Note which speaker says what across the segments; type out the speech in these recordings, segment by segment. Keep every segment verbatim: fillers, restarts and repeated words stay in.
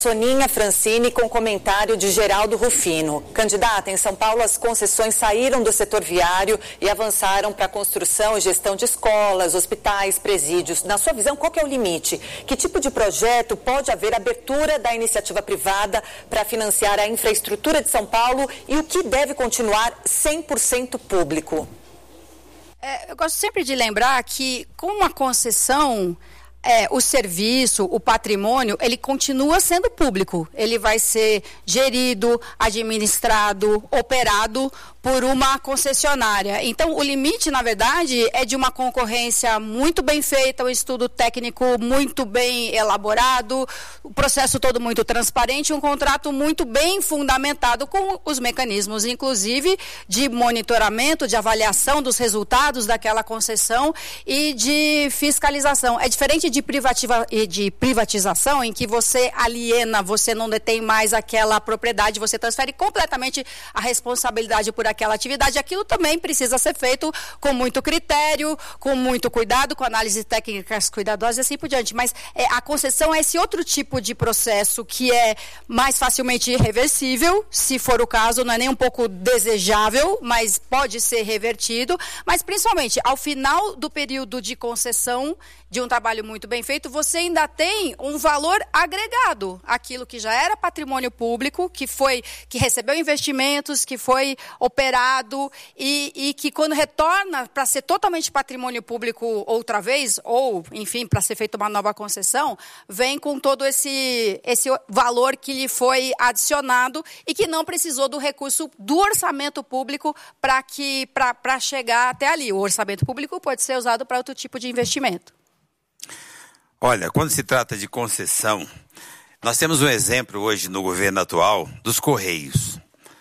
Speaker 1: Soninha Francini com comentário de Geraldo Rufino. Candidata, em São Paulo as concessões saíram do setor viário e avançaram para a construção e gestão de escolas, hospitais, presídios. Na sua visão, qual que é o limite? Que tipo de projeto pode haver abertura da iniciativa privada para financiar a infraestrutura de São Paulo e o que deve continuar cem por cento público?
Speaker 2: É, eu gosto sempre de lembrar que com uma concessão... É, o serviço, o patrimônio, ele continua sendo público. Ele vai ser gerido, administrado, operado por uma concessionária. Então, o limite, na verdade, é de uma concorrência muito bem feita, um estudo técnico muito bem elaborado, o processo todo muito transparente, um contrato muito bem fundamentado com os mecanismos, inclusive, de monitoramento, de avaliação dos resultados daquela concessão e de fiscalização. É diferente de, privativa, de privatização, em que você aliena, você não detém mais aquela propriedade, você transfere completamente a responsabilidade por aquela atividade. Aquilo também precisa ser feito com muito critério, com muito cuidado, com análise técnicas cuidadosas e assim por diante. Mas é, a concessão é esse outro tipo de processo que é mais facilmente reversível, se for o caso, não é nem um pouco desejável, mas pode ser revertido. Mas principalmente, ao final do período de concessão de um trabalho muito bem feito, você ainda tem um valor agregado. Aquilo que já era patrimônio público, que foi, que recebeu investimentos, que foi operado e, e que quando retorna para ser totalmente patrimônio público outra vez, ou, enfim, para ser feita uma nova concessão, vem com todo esse, esse valor que lhe foi adicionado e que não precisou do recurso do orçamento público para que, para chegar até ali. O orçamento público pode ser usado para outro tipo de investimento.
Speaker 3: Olha, quando se trata de concessão, nós temos um exemplo hoje no governo atual dos Correios.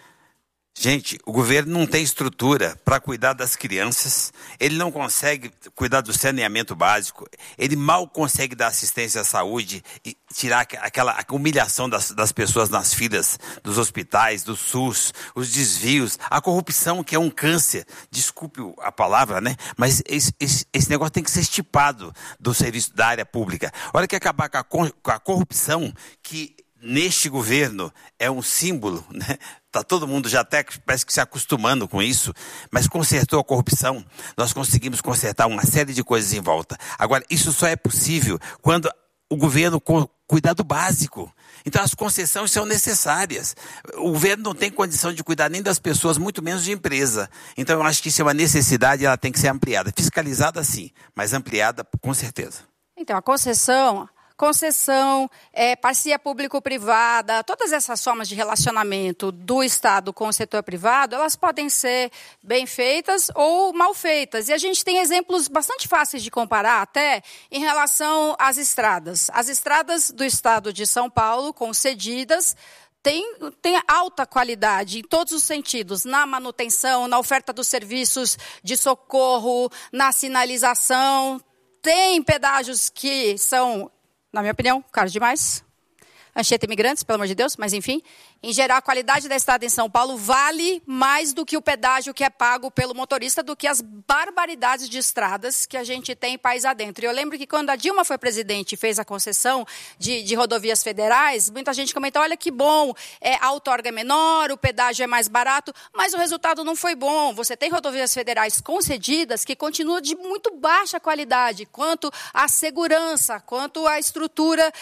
Speaker 3: Gente, o governo não tem estrutura para cuidar das crianças, ele não consegue cuidar do saneamento básico, ele mal consegue dar assistência à saúde e tirar aquela humilhação das, das pessoas nas filas dos hospitais, do SUS, os desvios, a corrupção que é um câncer, desculpe a palavra, né? Mas esse, esse, esse negócio tem que ser estipado do serviço da área pública. A hora que acabar com a, com a corrupção, que neste governo é um símbolo, né? Está todo mundo já até parece que se acostumando com isso, mas consertou a corrupção, nós conseguimos consertar uma série de coisas em volta. Agora, isso só é possível quando o governo cuidar do básico. Então, as concessões são necessárias. O governo não tem condição de cuidar nem das pessoas, muito menos de empresa. Então, eu acho que isso é uma necessidade e ela tem que ser ampliada. Fiscalizada, sim, mas ampliada, com certeza.
Speaker 2: Então, a concessão... Concessão, é, parceria público-privada, todas essas formas de relacionamento do Estado com o setor privado, elas podem ser bem feitas ou mal feitas. E a gente tem exemplos bastante fáceis de comparar até em relação às estradas. As estradas do Estado de São Paulo, concedidas, Tem, tem alta qualidade em todos os sentidos, na manutenção, na oferta dos serviços de socorro, na sinalização. Tem pedágios que são, na minha opinião, caros demais. Anchieta Imigrantes, pelo amor de Deus, mas enfim. Em geral, a qualidade da estrada em São Paulo vale mais do que o pedágio que é pago pelo motorista, do que as barbaridades de estradas que a gente tem país adentro. E eu lembro que quando a Dilma foi presidente e fez a concessão de, de rodovias federais, muita gente comentou, olha que bom, é, a outorga é menor, o pedágio é mais barato, mas o resultado não foi bom. Você tem rodovias federais concedidas que continuam de muito baixa qualidade, quanto à segurança, quanto à estrutura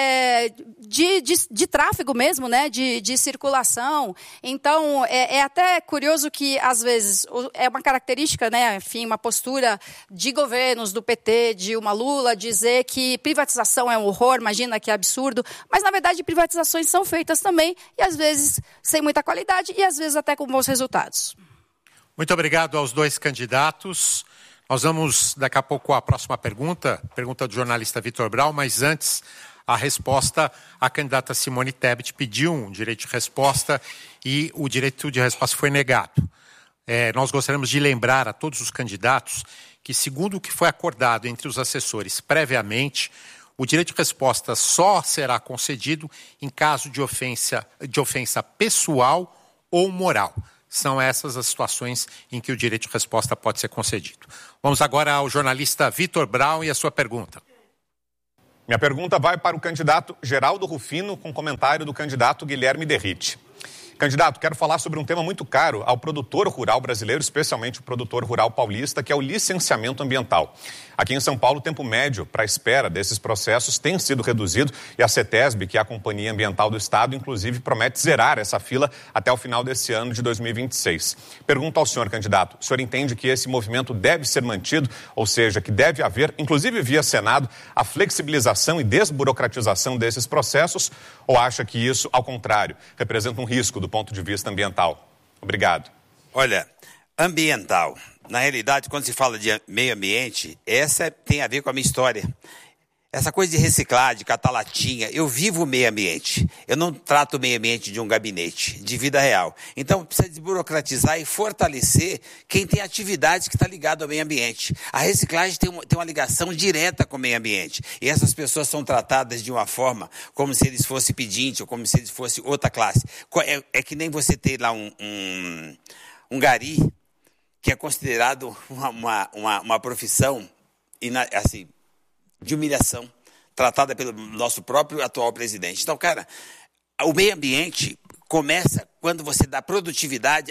Speaker 2: é, de, de, de tráfego mesmo, né, de, de de circulação. Então, é, é até curioso que, às vezes, é uma característica, né, enfim, uma postura de governos do P T, de uma Lula, dizer que privatização é um horror, imagina que absurdo, mas, na verdade, privatizações são feitas também, e, às vezes, sem muita qualidade, e, às vezes, até com bons resultados.
Speaker 4: Muito obrigado aos dois candidatos. Nós vamos, daqui a pouco, à próxima pergunta, pergunta do jornalista Vitor Brau, mas antes... A resposta, a candidata Simone Tebet pediu um direito de resposta e o direito de resposta foi negado. É, nós gostaríamos de lembrar a todos os candidatos que, segundo o que foi acordado entre os assessores previamente, o direito de resposta só será concedido em caso de ofensa, de ofensa pessoal ou moral. São essas as situações em que o direito de resposta pode ser concedido. Vamos agora ao jornalista Vitor Brau e a sua pergunta.
Speaker 5: Minha pergunta vai para o candidato Geraldo Rufino, com comentário do candidato Guilherme Derrite. Candidato, quero falar sobre um tema muito caro ao produtor rural brasileiro, especialmente o produtor rural paulista, que é o licenciamento ambiental. Aqui em São Paulo, o tempo médio para a espera desses processos tem sido reduzido e a CETESB, que é a Companhia Ambiental do Estado, inclusive promete zerar essa fila até o final desse ano de dois mil e vinte e seis. Pergunto ao senhor, candidato, o senhor entende que esse movimento deve ser mantido, ou seja, que deve haver, inclusive via Senado, a flexibilização e desburocratização desses processos, ou acha que isso, ao contrário, representa um risco do ponto de vista ambiental? Obrigado.
Speaker 3: Olha, ambiental, na realidade, quando se fala de meio ambiente, essa tem a ver com a minha história. Essa coisa de reciclar, de catar latinha, eu vivo o meio ambiente. Eu não trato o meio ambiente de um gabinete, de vida real. Então, precisa desburocratizar e fortalecer quem tem atividades que está ligado ao meio ambiente. A reciclagem tem uma, tem uma ligação direta com o meio ambiente. E essas pessoas são tratadas de uma forma como se eles fossem pedinte ou como se eles fossem outra classe. É, é que nem você ter lá um, um, um gari, que é considerado uma, uma, uma, uma profissão, assim, de humilhação, tratada pelo nosso próprio atual presidente. Então, cara, o meio ambiente começa quando você dá produtividade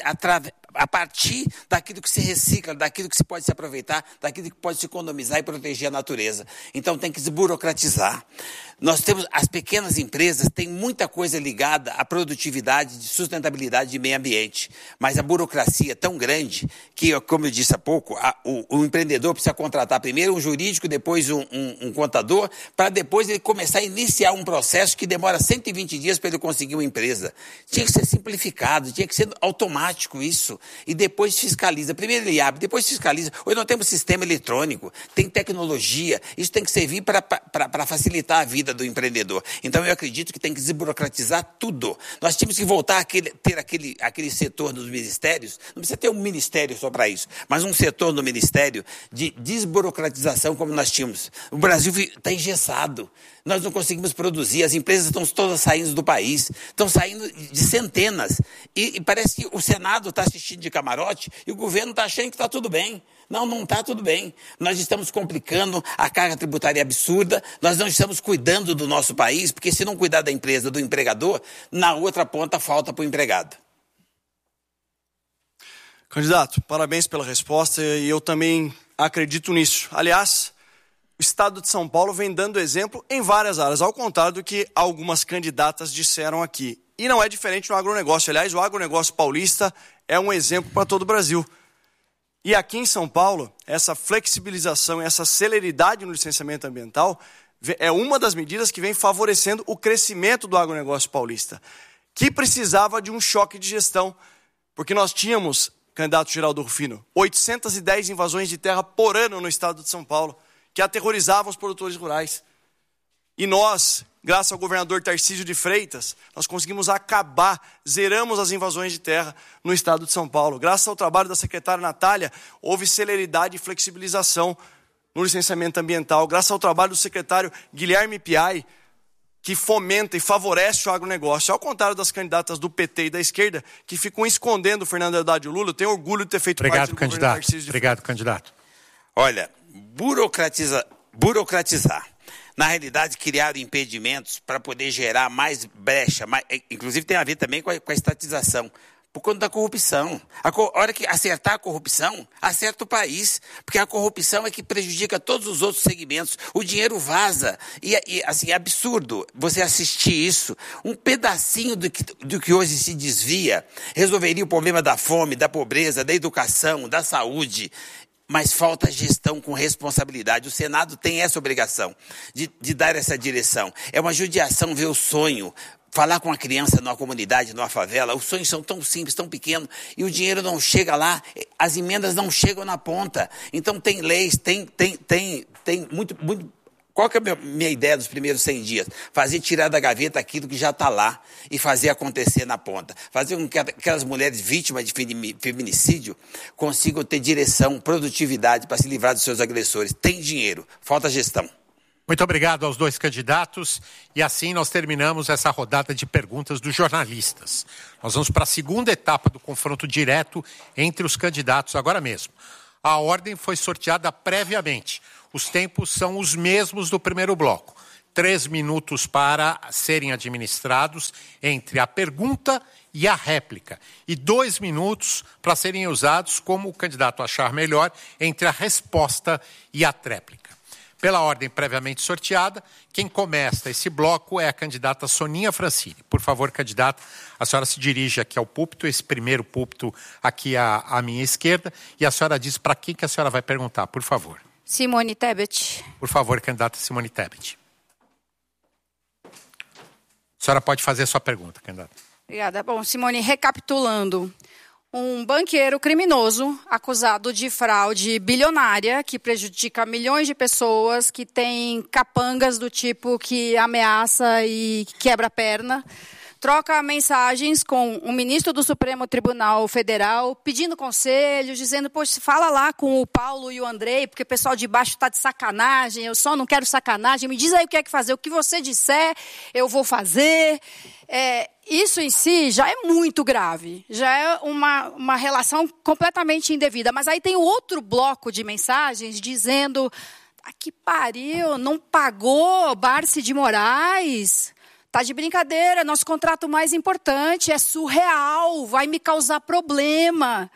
Speaker 3: a partir daquilo que se recicla, daquilo que se pode se aproveitar, daquilo que pode se economizar e proteger a natureza. Então, tem que se burocratizar. Nós temos, as pequenas empresas têm muita coisa ligada à produtividade, de sustentabilidade de meio ambiente, mas a burocracia é tão grande que, como eu disse há pouco, a, o, o empreendedor precisa contratar primeiro um jurídico, depois um, um, um contador, para depois ele começar a iniciar um processo que demora cento e vinte dias para ele conseguir uma empresa. Tinha que ser simplificado, tinha que ser automático isso, e depois fiscaliza. Primeiro ele abre, depois fiscaliza. Hoje nós temos sistema eletrônico, tem tecnologia, isso tem que servir para facilitar a vida do empreendedor. Então eu acredito que tem que desburocratizar tudo. Nós tínhamos que voltar a aquele, ter aquele, aquele setor nos ministérios, não precisa ter um ministério só para isso, mas um setor no ministério de desburocratização como nós tínhamos. O Brasil está engessado, nós não conseguimos produzir, as empresas estão todas saindo do país, estão saindo de centenas, e, e parece que o Senado está assistindo de camarote e o governo está achando que está tudo bem. Não, não está tudo bem. Nós estamos complicando, a carga tributária é absurda, nós não estamos cuidando do nosso país, porque se não cuidar da empresa, do empregador, na outra ponta falta para o empregado.
Speaker 6: Candidato, parabéns pela resposta e eu também acredito nisso. Aliás, o Estado de São Paulo vem dando exemplo em várias áreas, ao contrário do que algumas candidatas disseram aqui. E não é diferente no agronegócio. Aliás, o agronegócio paulista é um exemplo para todo o Brasil. E aqui em São Paulo, essa flexibilização, essa celeridade no licenciamento ambiental é uma das medidas que vem favorecendo o crescimento do agronegócio paulista, que precisava de um choque de gestão, porque nós tínhamos, candidato Geraldo Rufino, oitocentas e dez invasões de terra por ano no estado de São Paulo, que aterrorizavam os produtores rurais. E nós, graças ao governador Tarcísio de Freitas, nós conseguimos acabar, zeramos as invasões de terra no estado de São Paulo. Graças ao trabalho da secretária Natália, houve celeridade e flexibilização no licenciamento ambiental. Graças ao trabalho do secretário Guilherme Piai, que fomenta e favorece o agronegócio. Ao contrário das candidatas do P T e da esquerda, que ficam escondendo o Fernando Haddad e o Lula, eu tenho orgulho de ter feito
Speaker 4: Obrigado,
Speaker 6: parte do
Speaker 4: candidato.
Speaker 6: governo Tarcísio de
Speaker 4: Obrigado, candidato.
Speaker 3: Olha, burocratiza, burocratizar. Na realidade, criaram impedimentos para poder gerar mais brecha, mais, inclusive tem a ver também com a, com a estatização, por conta da corrupção. A, a hora que acertar a corrupção, acerta o país, porque a corrupção é que prejudica todos os outros segmentos. O dinheiro vaza, e, e assim, é absurdo você assistir isso. Um pedacinho do que, do que hoje se desvia resolveria o problema da fome, da pobreza, da educação, da saúde. Mas falta gestão com responsabilidade. O Senado tem essa obrigação de, de dar essa direção. É uma judiação ver o sonho, falar com a criança numa comunidade, numa favela. Os sonhos são tão simples, tão pequenos, e o dinheiro não chega lá, as emendas não chegam na ponta. Então tem leis, tem, tem, tem, tem muito... muito. Qual que é a minha ideia dos primeiros cem dias? Fazer tirar da gaveta aquilo que já está lá e fazer acontecer na ponta. Fazer com que aquelas mulheres vítimas de feminicídio consigam ter direção, produtividade para se livrar dos seus agressores. Tem dinheiro, falta gestão.
Speaker 4: Muito obrigado aos dois candidatos. E assim nós terminamos essa rodada de perguntas dos jornalistas. Nós vamos para a segunda etapa do confronto direto entre os candidatos agora mesmo. A ordem foi sorteada previamente. Os tempos são os mesmos do primeiro bloco. três minutos para serem administrados entre a pergunta e a réplica, e dois minutos para serem usados como o candidato achar melhor entre a resposta e a tréplica. Pela ordem previamente sorteada, quem começa esse bloco é a candidata Soninha Francini. Por favor, candidata, a senhora se dirige aqui ao púlpito, esse primeiro púlpito aqui à, à minha esquerda, e a senhora diz para quem que a senhora vai perguntar, por favor.
Speaker 2: Simone Tebet.
Speaker 4: Por favor, candidata Simone Tebet. A senhora pode fazer a sua pergunta, candidata.
Speaker 2: Obrigada. Bom, Simone, recapitulando. Um banqueiro criminoso acusado de fraude bilionária que prejudica milhões de pessoas, que tem capangas do tipo que ameaça e quebra a perna, troca mensagens com o ministro do Supremo Tribunal Federal, pedindo conselhos, dizendo, poxa, fala lá com o Paulo e o Andrei, porque o pessoal de baixo está de sacanagem, eu só não quero sacanagem, me diz aí o que é que fazer, o que você disser, eu vou fazer. É, isso em si já é muito grave, já é uma, uma relação completamente indevida. Mas aí tem outro bloco de mensagens dizendo, ah, que pariu, não pagou Barsi de Moraes, tá de brincadeira, nosso contrato mais importante é surreal, vai me causar problema.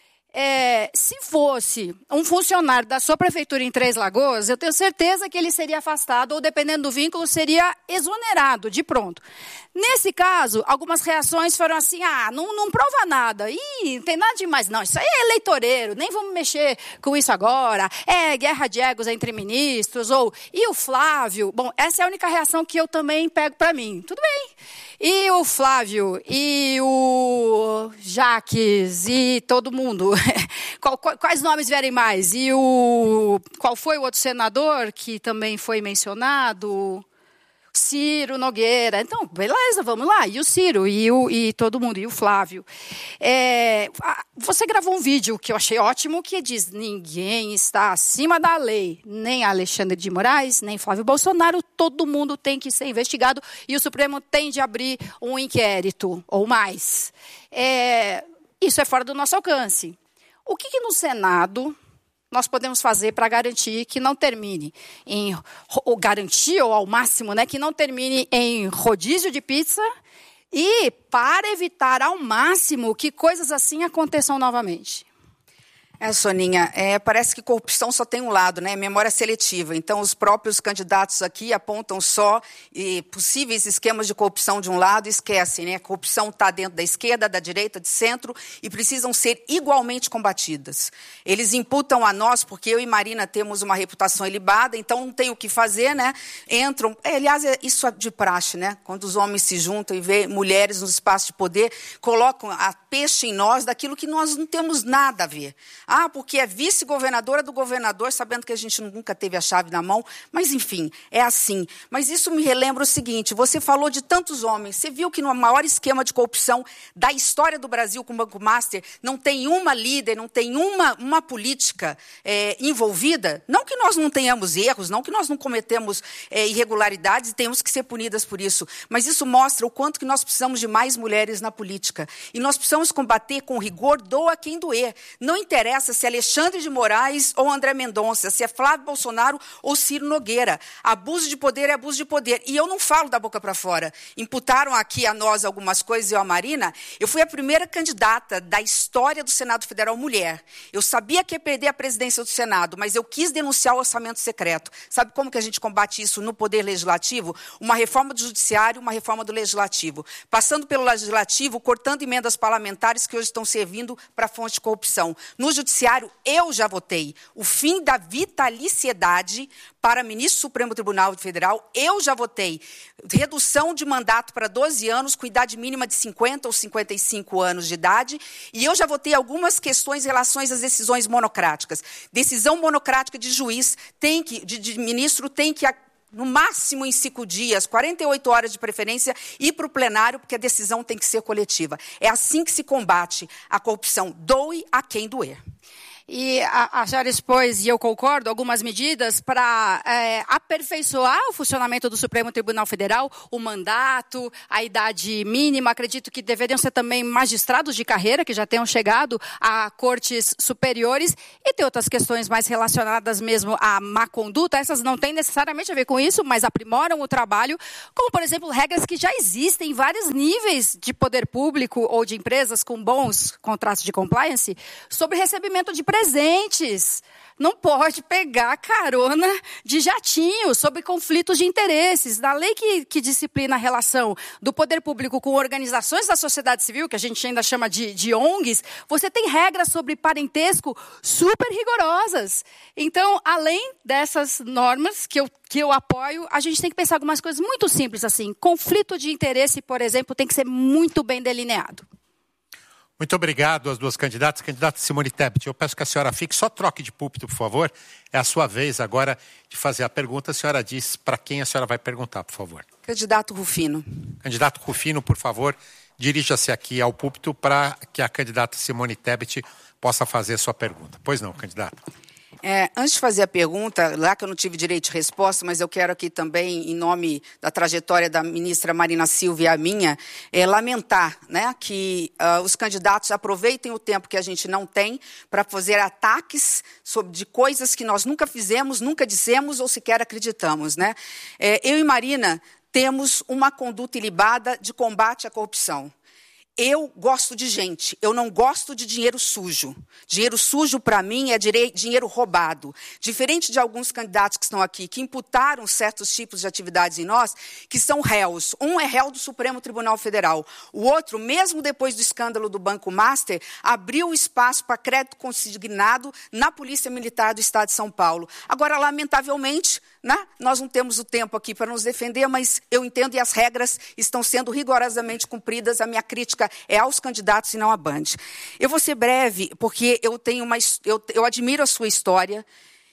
Speaker 2: É, se fosse um funcionário da sua prefeitura em Três Lagoas, eu tenho certeza que ele seria afastado ou, dependendo do vínculo, seria exonerado de pronto. Nesse caso, algumas reações foram assim, ah, não, não prova nada, ih, não tem nada demais não, isso aí é eleitoreiro, nem vamos mexer com isso agora, é guerra de egos entre ministros, ou, e o Flávio? Bom, essa é a única reação que eu também pego para mim, tudo bem. E o Flávio, e o Jaques, e todo mundo, qual, quais nomes vierem mais? E o, qual foi o outro senador que também foi mencionado? Ciro Nogueira. Então, beleza, vamos lá. E o Ciro, e, o, e todo mundo, e o Flávio. É, você gravou um vídeo que eu achei ótimo, que diz, ninguém está acima da lei, nem Alexandre de Moraes, nem Flávio Bolsonaro, todo mundo tem que ser investigado e o Supremo tem de abrir um inquérito, ou mais. É, isso é fora do nosso alcance. O que, que no Senado nós podemos fazer para garantir que não termine em, ou garantir, ou ao máximo, né, que não termine em rodízio de pizza e para evitar ao máximo que coisas assim aconteçam novamente?
Speaker 7: É, Soninha, é, parece que corrupção só tem um lado, né? Memória seletiva. Então, os próprios candidatos aqui apontam só e, possíveis esquemas de corrupção de um lado e esquecem, né? A corrupção está dentro da esquerda, da direita, de centro e precisam ser igualmente combatidas. Eles imputam a nós, porque eu e Marina temos uma reputação ilibada, então não tem o que fazer, né? Entram, é, aliás, é isso de praxe, né? Quando os homens se juntam e vê mulheres nos espaços de poder, colocam a peixe em nós daquilo que nós não temos nada a ver. Ah, porque é vice-governadora do governador, sabendo que a gente nunca teve a chave na mão. Mas, enfim, é assim. Mas isso me relembra o seguinte, você falou de tantos homens, você viu que no maior esquema de corrupção da história do Brasil com o Banco Master, não tem uma líder, não tem uma, uma política é, envolvida? Não que nós não tenhamos erros, não que nós não cometemos é, irregularidades e temos que ser punidas por isso, mas isso mostra o quanto que nós precisamos de mais mulheres na política. E nós precisamos combater com rigor, doa quem doer. Não interessa se é Alexandre de Moraes ou André Mendonça, se é Flávio Bolsonaro ou Ciro Nogueira. Abuso de poder é abuso de poder. E eu não falo da boca para fora. Imputaram aqui a nós algumas coisas, eu a Marina. Eu fui a primeira candidata da história do Senado Federal mulher. Eu sabia que ia perder a presidência do Senado, mas eu quis denunciar o orçamento secreto. Sabe como que a gente combate isso no Poder Legislativo? Uma reforma do Judiciário, uma reforma do Legislativo. Passando pelo Legislativo, cortando emendas parlamentares que hoje estão servindo para fonte de corrupção. No Judiciário, eu já votei o fim da vitaliciedade para ministro do Supremo Tribunal Federal, eu já votei redução de mandato para doze anos, com idade mínima de cinquenta ou cinquenta e cinco anos de idade, e eu já votei algumas questões em relação às decisões monocráticas. Decisão monocrática de juiz, tem que, de, de ministro, tem que... no máximo em cinco dias, quarenta e oito horas de preferência, ir para o plenário, porque a decisão tem que ser coletiva. É assim que se combate a corrupção. Doe a quem doer.
Speaker 2: E a, a senhora expôs, e eu concordo, algumas medidas para é, aperfeiçoar o funcionamento do Supremo Tribunal Federal, o mandato, a idade mínima. Acredito que deveriam ser também magistrados de carreira, que já tenham chegado a cortes superiores. E tem outras questões mais relacionadas mesmo à má conduta. Essas não têm necessariamente a ver com isso, mas aprimoram o trabalho. Como, por exemplo, regras que já existem em vários níveis de poder público ou de empresas com bons contratos de compliance sobre recebimento de presentes. Não pode pegar carona de jatinho sobre conflitos de interesses. Na lei que, que disciplina a relação do poder público com organizações da sociedade civil, que a gente ainda chama de, de O N Gs, você tem regras sobre parentesco super rigorosas. Então, além dessas normas que eu, que eu apoio, a gente tem que pensar algumas coisas muito simples assim. Conflito de interesse, por exemplo, tem que ser muito bem delineado.
Speaker 4: Muito obrigado às duas candidatas. Candidata Simone Tebet, eu peço que a senhora fique, só troque de púlpito, por favor. É a sua vez agora de fazer a pergunta. A senhora diz para quem a senhora vai perguntar, por favor.
Speaker 7: Candidato Rufino.
Speaker 4: Candidato Rufino, por favor, dirija-se aqui ao púlpito para que a candidata Simone Tebet possa fazer a sua pergunta. Pois não, candidato.
Speaker 7: É, antes de fazer a pergunta, lá que eu não tive direito de resposta, mas eu quero aqui também, em nome da trajetória da ministra Marina Silva e a minha, é, lamentar, né, que uh, os candidatos aproveitem o tempo que a gente não tem para fazer ataques sobre, de coisas que nós nunca fizemos, nunca dissemos ou sequer acreditamos. Né? É, eu e Marina temos uma conduta ilibada de combate à corrupção. Eu gosto de gente, eu não gosto de dinheiro sujo. Dinheiro sujo, para mim, é dinheiro roubado. Diferente de alguns candidatos que estão aqui, que imputaram certos tipos de atividades em nós, que são réus. Um é réu do Supremo Tribunal Federal. O outro, mesmo depois do escândalo do Banco Master, abriu espaço para crédito consignado na Polícia Militar do Estado de São Paulo. Agora, lamentavelmente, né, nós não temos o tempo aqui para nos defender, mas eu entendo e as regras estão sendo rigorosamente cumpridas. A minha crítica é aos candidatos e não à Band. Eu vou ser breve, porque eu tenho uma, eu, eu admiro a sua história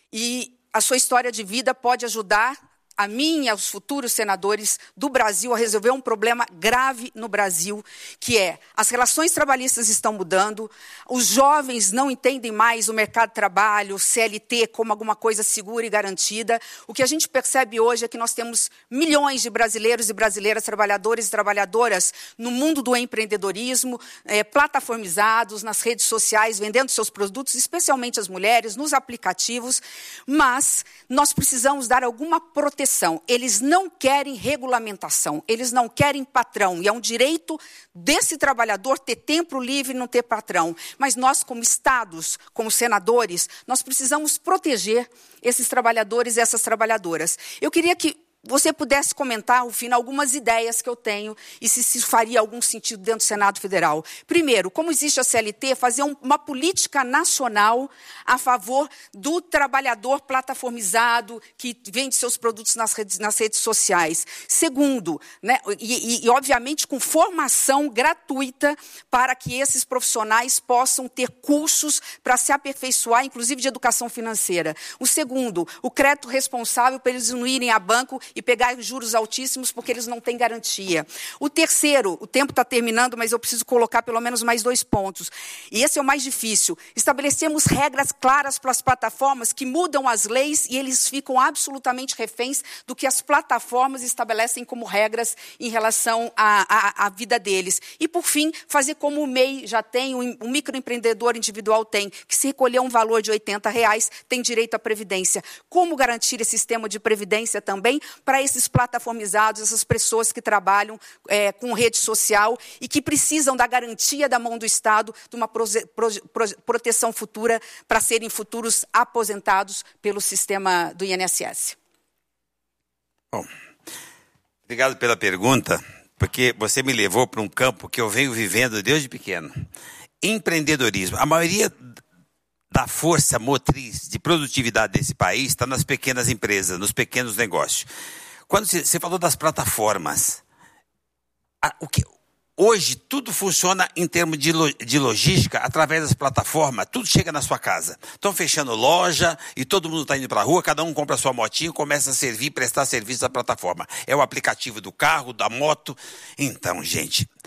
Speaker 7: e a sua história de vida pode ajudar a mim e aos futuros senadores do Brasil a resolver um problema grave no Brasil, que é as relações trabalhistas estão mudando, os jovens não entendem mais o mercado de trabalho, o C L T, como alguma coisa segura e garantida. O que a gente percebe hoje é que nós temos milhões de brasileiros e brasileiras, trabalhadores e trabalhadoras no mundo do empreendedorismo, é, plataformizados nas redes sociais, vendendo seus produtos, especialmente as mulheres, nos aplicativos, mas nós precisamos dar alguma proteção. Eles não querem regulamentação, eles não querem patrão, e é um direito desse trabalhador ter tempo livre e não ter patrão. Mas nós, como estados, como senadores, nós precisamos proteger esses trabalhadores e essas trabalhadoras. Eu queria que você pudesse comentar, ao final, algumas ideias que eu tenho e se isso faria algum sentido dentro do Senado Federal. Primeiro, como existe a C L T, fazer um, uma política nacional a favor do trabalhador plataformizado que vende seus produtos nas redes, nas redes sociais. Segundo, né, e, e, e, obviamente, com formação gratuita para que esses profissionais possam ter cursos para se aperfeiçoar, inclusive de educação financeira. O segundo, o crédito responsável para eles não irem a banco e pegar juros altíssimos porque eles não têm garantia. O terceiro, o tempo está terminando, mas eu preciso colocar pelo menos mais dois pontos. E esse é o mais difícil. Estabelecemos regras claras para as plataformas que mudam as leis e eles ficam absolutamente reféns do que as plataformas estabelecem como regras em relação à, à, à vida deles. E, por fim, fazer como o M E I já tem, o microempreendedor individual tem, que se recolher um valor de oitenta reais, tem direito à previdência. Como garantir esse sistema de previdência também para esses plataformizados, essas pessoas que trabalham é, com rede social e que precisam da garantia da mão do Estado de uma proze, pro, pro, proteção futura para serem futuros aposentados pelo sistema do I N S S.
Speaker 3: Bom, obrigado pela pergunta, porque você me levou para um campo que eu venho vivendo desde pequeno. Empreendedorismo. A maioria da força motriz de produtividade desse país está nas pequenas empresas, nos pequenos negócios. Quando você falou das plataformas, a, o que, hoje tudo funciona em termos de, lo, de logística através das plataformas, tudo chega na sua casa. Estão fechando loja e todo mundo está indo para a rua, cada um compra a sua motinha e começa a servir, prestar serviço da plataforma. É o aplicativo do carro, da moto. Então, gente,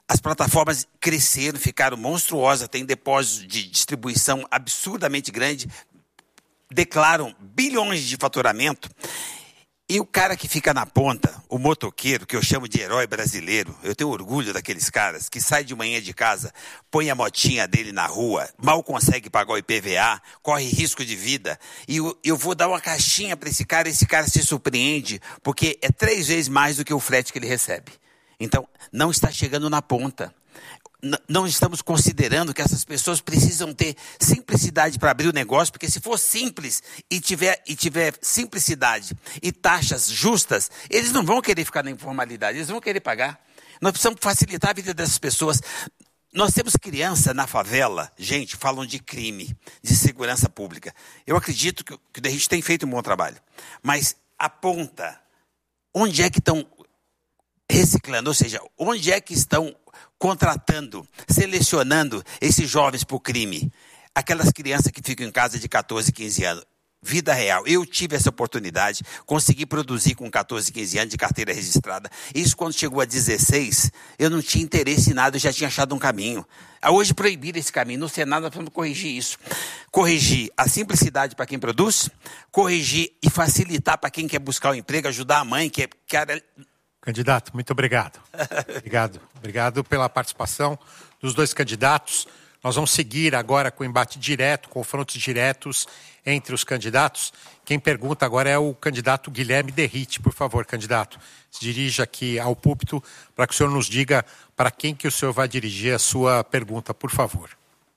Speaker 3: As plataformas cresceram, ficaram monstruosas, tem depósitos de distribuição absurdamente grande, declaram bilhões de faturamento. E o cara que fica na ponta, o motoqueiro, que eu chamo de herói brasileiro, eu tenho orgulho daqueles caras que sai de manhã de casa, põe a motinha dele na rua, mal consegue pagar o I P V A, corre risco de vida, e eu, eu vou dar uma caixinha para esse cara, esse cara se surpreende, porque é três vezes mais do que o frete que ele recebe. Então, não está chegando na ponta. N- não estamos considerando que essas pessoas precisam ter simplicidade para abrir o negócio, porque se for simples e tiver, e tiver simplicidade e taxas justas, eles não vão querer ficar na informalidade, eles vão querer pagar. Nós precisamos facilitar a vida dessas pessoas. Nós temos criança na favela, gente, falam de crime, de segurança pública. Eu acredito que, que a gente tem feito um bom trabalho, mas aponta onde é que estão reciclando, ou seja, onde é que estão contratando, selecionando esses jovens para o crime? Aquelas crianças que ficam em casa de catorze, quinze anos. Vida real. Eu tive essa oportunidade, consegui produzir com catorze, quinze anos de carteira registrada. Isso quando chegou a dezesseis, eu não tinha interesse em nada, eu já tinha achado um caminho. Hoje proibiram esse caminho. No Senado nós precisamos corrigir isso. Corrigir a simplicidade para quem produz, corrigir e facilitar para quem quer buscar um emprego, ajudar a mãe que quer...
Speaker 4: Candidato, muito obrigado. Obrigado. Obrigado pela participação dos dois candidatos. Nós vamos seguir agora com o embate direto, confrontos diretos entre os candidatos. Quem pergunta agora é o candidato Guilherme Derrite. Por favor, candidato, se dirija aqui ao púlpito para que o senhor nos diga para quem que o senhor vai dirigir a sua pergunta, por favor.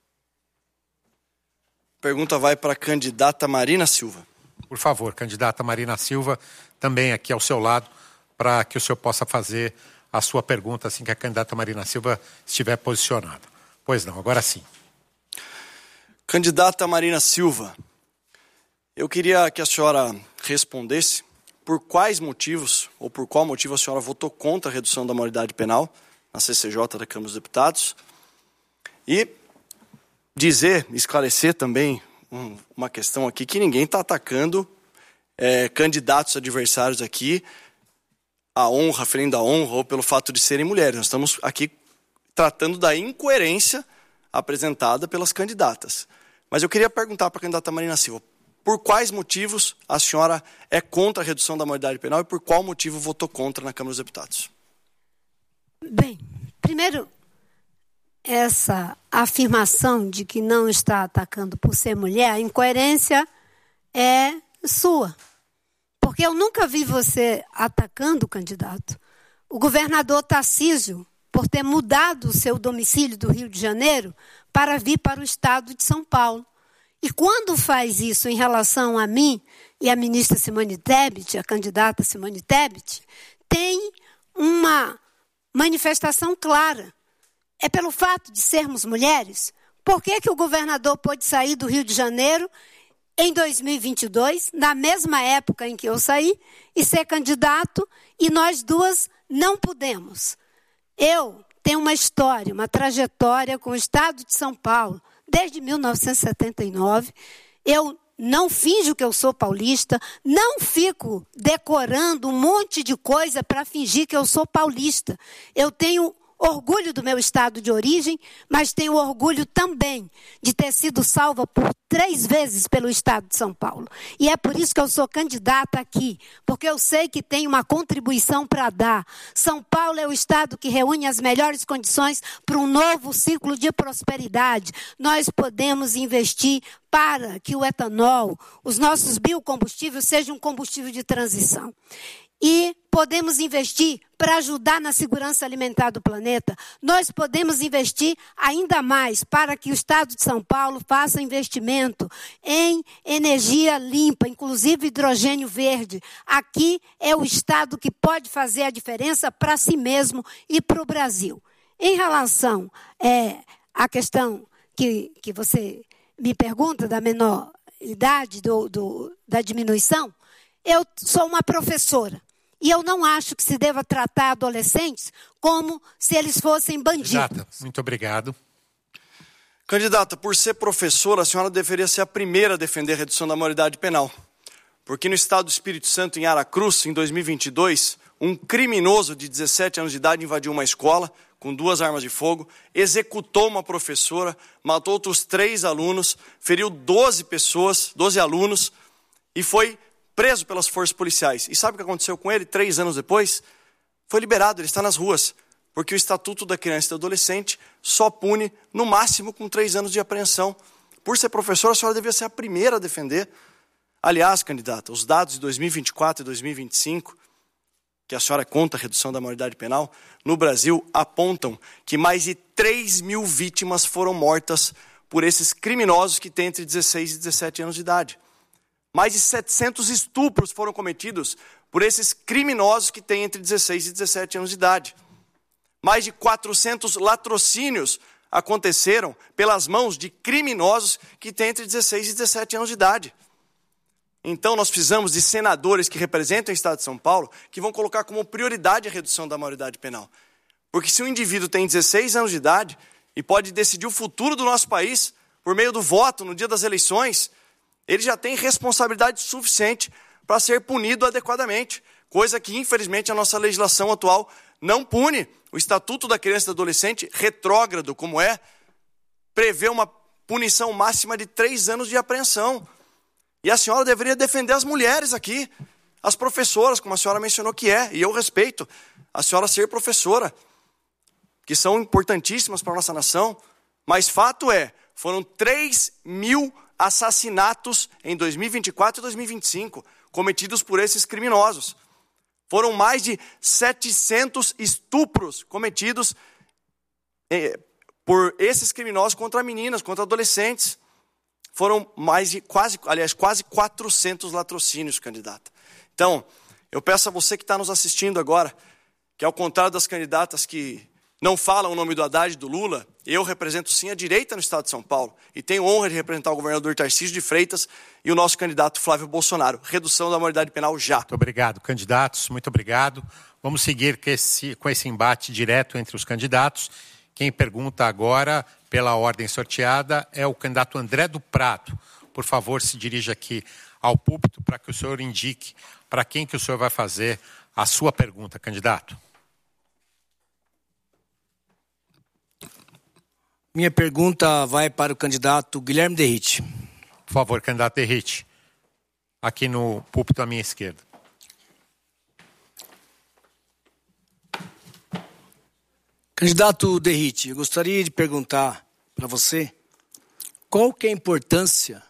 Speaker 6: Pergunta vai para a candidata Marina Silva.
Speaker 4: Por favor, candidata Marina Silva, também aqui ao seu lado, para que o senhor possa fazer a sua pergunta assim que a candidata Marina Silva estiver posicionada. Pois não, agora sim.
Speaker 6: Candidata Marina Silva, eu queria que a senhora respondesse por quais motivos, ou por qual motivo a senhora votou contra a redução da maioridade penal na C C J da Câmara dos Deputados, e dizer, esclarecer também um, uma questão aqui, que ninguém está atacando é, candidatos adversários aqui, a honra, ferindo a honra, ou pelo fato de serem mulheres. Nós estamos aqui tratando da incoerência apresentada pelas candidatas. Mas eu queria perguntar para a candidata Marina Silva, por quais motivos a senhora é contra a redução da maioridade penal e por qual motivo votou contra na Câmara dos Deputados?
Speaker 8: Bem, primeiro, essa afirmação de que não está atacando por ser mulher, a incoerência é sua. Porque eu nunca vi você atacando o candidato. O governador Tarcísio, por ter mudado o seu domicílio do Rio de Janeiro para vir para o estado de São Paulo. E quando faz isso em relação a mim e a ministra Simone Tebet, a candidata Simone Tebet, tem uma manifestação clara. É pelo fato de sermos mulheres. Por que que o governador pôde sair do Rio de Janeiro em dois mil e vinte e dois, na mesma época em que eu saí, e ser candidato, e nós duas não pudemos? Eu tenho uma história, uma trajetória com o estado de São Paulo, desde mil novecentos e setenta e nove. Eu não finjo que eu sou paulista, não fico decorando um monte de coisa para fingir que eu sou paulista. Eu tenho orgulho do meu estado de origem, mas tenho orgulho também de ter sido salva por três vezes pelo estado de São Paulo. E é por isso que eu sou candidata aqui, porque eu sei que tenho uma contribuição para dar. São Paulo é o estado que reúne as melhores condições para um novo ciclo de prosperidade. Nós podemos investir para que o etanol, os nossos biocombustíveis, sejam um combustível de transição. E podemos investir para ajudar na segurança alimentar do planeta. Nós podemos investir ainda mais para que o estado de São Paulo faça investimento em energia limpa, inclusive hidrogênio verde. Aqui é o estado que pode fazer a diferença para si mesmo e para o Brasil. Em relação é, à questão que, que você me pergunta da menor idade, do, do, da diminuição, eu sou uma professora. E eu não acho que se deva tratar adolescentes como se eles fossem bandidos.
Speaker 4: Exato. Muito obrigado.
Speaker 6: Candidata, por ser professora, a senhora deveria ser a primeira a defender a redução da maioridade penal. Porque no estado do Espírito Santo, em Aracruz, em dois mil e vinte e dois, um criminoso de dezessete anos de idade invadiu uma escola com duas armas de fogo, executou uma professora, matou outros três alunos, feriu doze pessoas, doze alunos, e foi preso pelas forças policiais. E sabe o que aconteceu com ele três anos depois? Foi liberado, ele está nas ruas, porque o Estatuto da Criança e do Adolescente só pune, no máximo, com três anos de apreensão. Por ser professora, a senhora devia ser a primeira a defender. Aliás, candidata, os dados de dois mil e vinte e quatro e dois mil e vinte e cinco, que a senhora conta a redução da maioridade penal, no Brasil apontam que mais de três mil vítimas foram mortas por esses criminosos que têm entre dezesseis e dezessete anos de idade. Mais de setecentos estupros foram cometidos por esses criminosos que têm entre dezesseis e dezessete anos de idade. Mais de quatrocentos latrocínios aconteceram pelas mãos de criminosos que têm entre dezesseis e dezessete anos de idade. Então, nós precisamos de senadores que representam o Estado de São Paulo que vão colocar como prioridade a redução da maioridade penal. Porque se um indivíduo tem dezesseis anos de idade e pode decidir o futuro do nosso país por meio do voto no dia das eleições, ele já tem responsabilidade suficiente para ser punido adequadamente, coisa que, infelizmente, a nossa legislação atual não pune. O Estatuto da Criança e do Adolescente, retrógrado como é, prevê uma punição máxima de três anos de apreensão. E a senhora deveria defender as mulheres aqui, as professoras, como a senhora mencionou que é, e eu respeito a senhora ser professora, que são importantíssimas para a nossa nação, mas fato é, foram três mil assassinatos em dois mil e vinte e quatro e dois mil e vinte e cinco, cometidos por esses criminosos. Foram mais de setecentos estupros cometidos eh, por esses criminosos contra meninas, contra adolescentes. Foram mais de quase, aliás, quase quatrocentos latrocínios, candidata. Então, eu peço a você que está nos assistindo agora, que ao contrário das candidatas que não falam o nome do Haddad e do Lula, eu represento sim a direita no Estado de São Paulo e tenho honra de representar o governador Tarcísio de Freitas e o nosso candidato Flávio Bolsonaro. Redução da maioridade penal já.
Speaker 4: Muito obrigado, candidatos. Muito obrigado. Vamos seguir com esse, com esse embate direto entre os candidatos. Quem pergunta agora, pela ordem sorteada, é o candidato André do Prado. Por favor, se dirija aqui ao púlpito para que o senhor indique para quem que o senhor vai fazer a sua pergunta, candidato.
Speaker 9: Minha pergunta vai para o candidato Guilherme Derrite.
Speaker 4: Por favor, candidato Derrite, aqui no púlpito à minha esquerda.
Speaker 9: Candidato Derrite, eu gostaria de perguntar para você qual que é a importância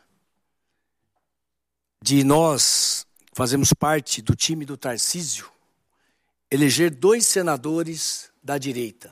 Speaker 9: de nós, que fazemos parte do time do Tarcísio, eleger dois senadores da direita.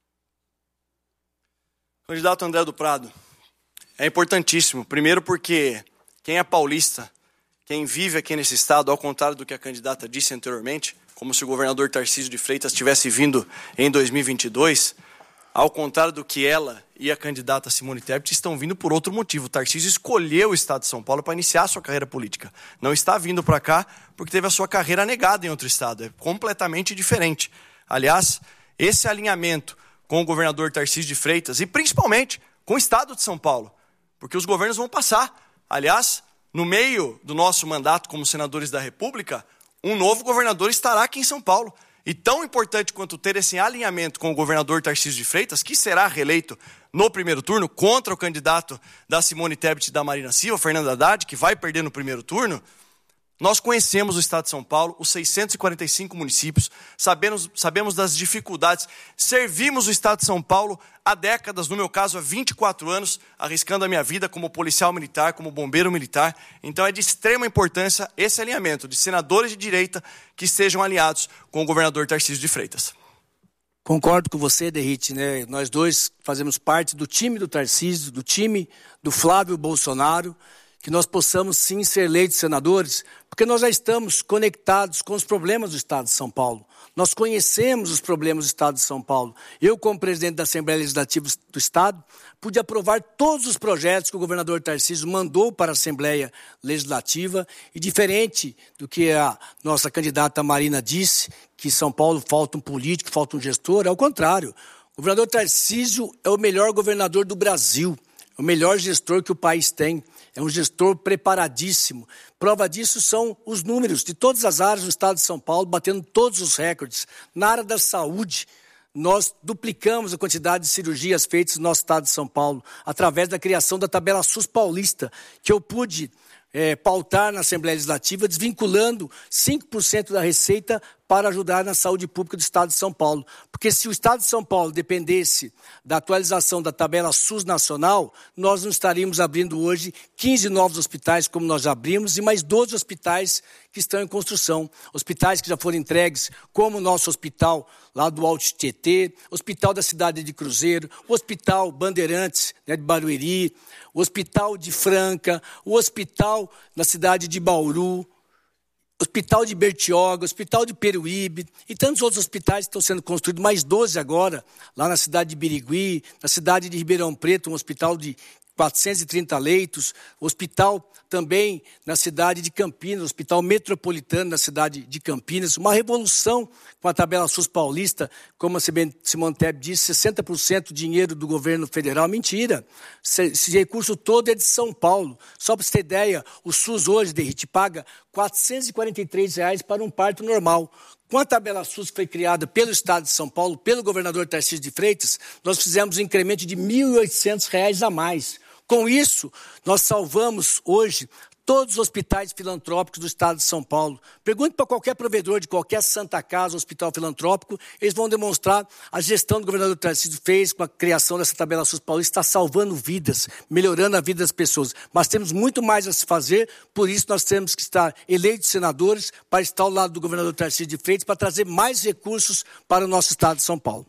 Speaker 6: Candidato André do Prado, é importantíssimo. Primeiro porque quem é paulista, quem vive aqui nesse estado, ao contrário do que a candidata disse anteriormente, como se o governador Tarcísio de Freitas tivesse vindo em dois mil e vinte e dois, ao contrário do que ela e a candidata Simone Tebet estão vindo por outro motivo. O Tarcísio escolheu o estado de São Paulo para iniciar a sua carreira política. Não está vindo para cá porque teve a sua carreira negada em outro estado. É completamente diferente. Aliás, esse alinhamento com o governador Tarcísio de Freitas e principalmente com o estado de São Paulo, porque os governos vão passar. Aliás, no meio do nosso mandato como senadores da República, um novo governador estará aqui em São Paulo. E tão importante quanto ter esse alinhamento com o governador Tarcísio de Freitas, que será reeleito no primeiro turno contra o candidato da Simone Tebet e da Marina Silva, Fernando Haddad, que vai perder no primeiro turno, nós conhecemos o estado de São Paulo, os seiscentos e quarenta e cinco municípios, sabemos, sabemos das dificuldades, servimos o estado de São Paulo há décadas, no meu caso há vinte e quatro anos, arriscando a minha vida como policial militar, como bombeiro militar. Então é de extrema importância esse alinhamento de senadores de direita que estejam alinhados com o governador Tarcísio de Freitas.
Speaker 9: Concordo com você, Derrite, né? Nós dois fazemos parte do time do Tarcísio, do time do Flávio Bolsonaro, que nós possamos sim ser eleitos senadores, porque nós já estamos conectados com os problemas do Estado de São Paulo. Nós conhecemos os problemas do Estado de São Paulo. Eu, como presidente da Assembleia Legislativa do Estado, pude aprovar todos os projetos que o governador Tarcísio mandou para a Assembleia Legislativa, e diferente do que a nossa candidata Marina disse, que em São Paulo falta um político, falta um gestor, ao contrário. O governador Tarcísio é o melhor governador do Brasil, o melhor gestor que o país tem. é um gestor preparadíssimo. Prova disso são os números de todas as áreas do estado de São Paulo, batendo todos os recordes. Na área da saúde, nós duplicamos a quantidade de cirurgias feitas no nosso estado de São Paulo, através da criação da tabela SUS paulista, que eu pude é, pautar na Assembleia Legislativa, desvinculando cinco por cento da receita para ajudar na saúde pública do estado de São Paulo. Porque se o estado de São Paulo dependesse da atualização da tabela SUS nacional, nós não estaríamos abrindo hoje quinze novos hospitais, como nós já abrimos, e mais doze hospitais que estão em construção. Hospitais que já foram entregues, como o nosso hospital lá do Alto Tietê, hospital da cidade de Cruzeiro, o hospital Bandeirantes, né, de Barueri, o hospital de Franca, o hospital na cidade de Bauru, Hospital de Bertioga, Hospital de Peruíbe e tantos outros hospitais que estão sendo construídos, mais doze agora, lá na cidade de Birigui, na cidade de Ribeirão Preto, um hospital de quatrocentos e trinta leitos, hospital também na cidade de Campinas, hospital metropolitano na cidade de Campinas, uma revolução com a tabela SUS paulista, como a Simone Tebet disse, sessenta por cento dinheiro do governo federal. Mentira, esse recurso todo é de São Paulo. Só para você ter ideia, o SUS hoje, Derrite, paga quatrocentos e quarenta e três reais para um parto normal. Com a tabela SUS que foi criada pelo Estado de São Paulo, pelo governador Tarcísio de Freitas, nós fizemos um incremento de mil e oitocentos reais a mais. Com isso, nós salvamos hoje todos os hospitais filantrópicos do Estado de São Paulo. Pergunte para qualquer provedor de qualquer Santa Casa, hospital filantrópico, eles vão demonstrar a gestão do governador Tarcísio fez com a criação dessa tabela SUS paulista, está salvando vidas, melhorando a vida das pessoas. Mas temos muito mais a se fazer, por isso nós temos que estar eleitos senadores para estar ao lado do governador Tarcísio de Freitas, para trazer mais recursos para o nosso Estado de São Paulo.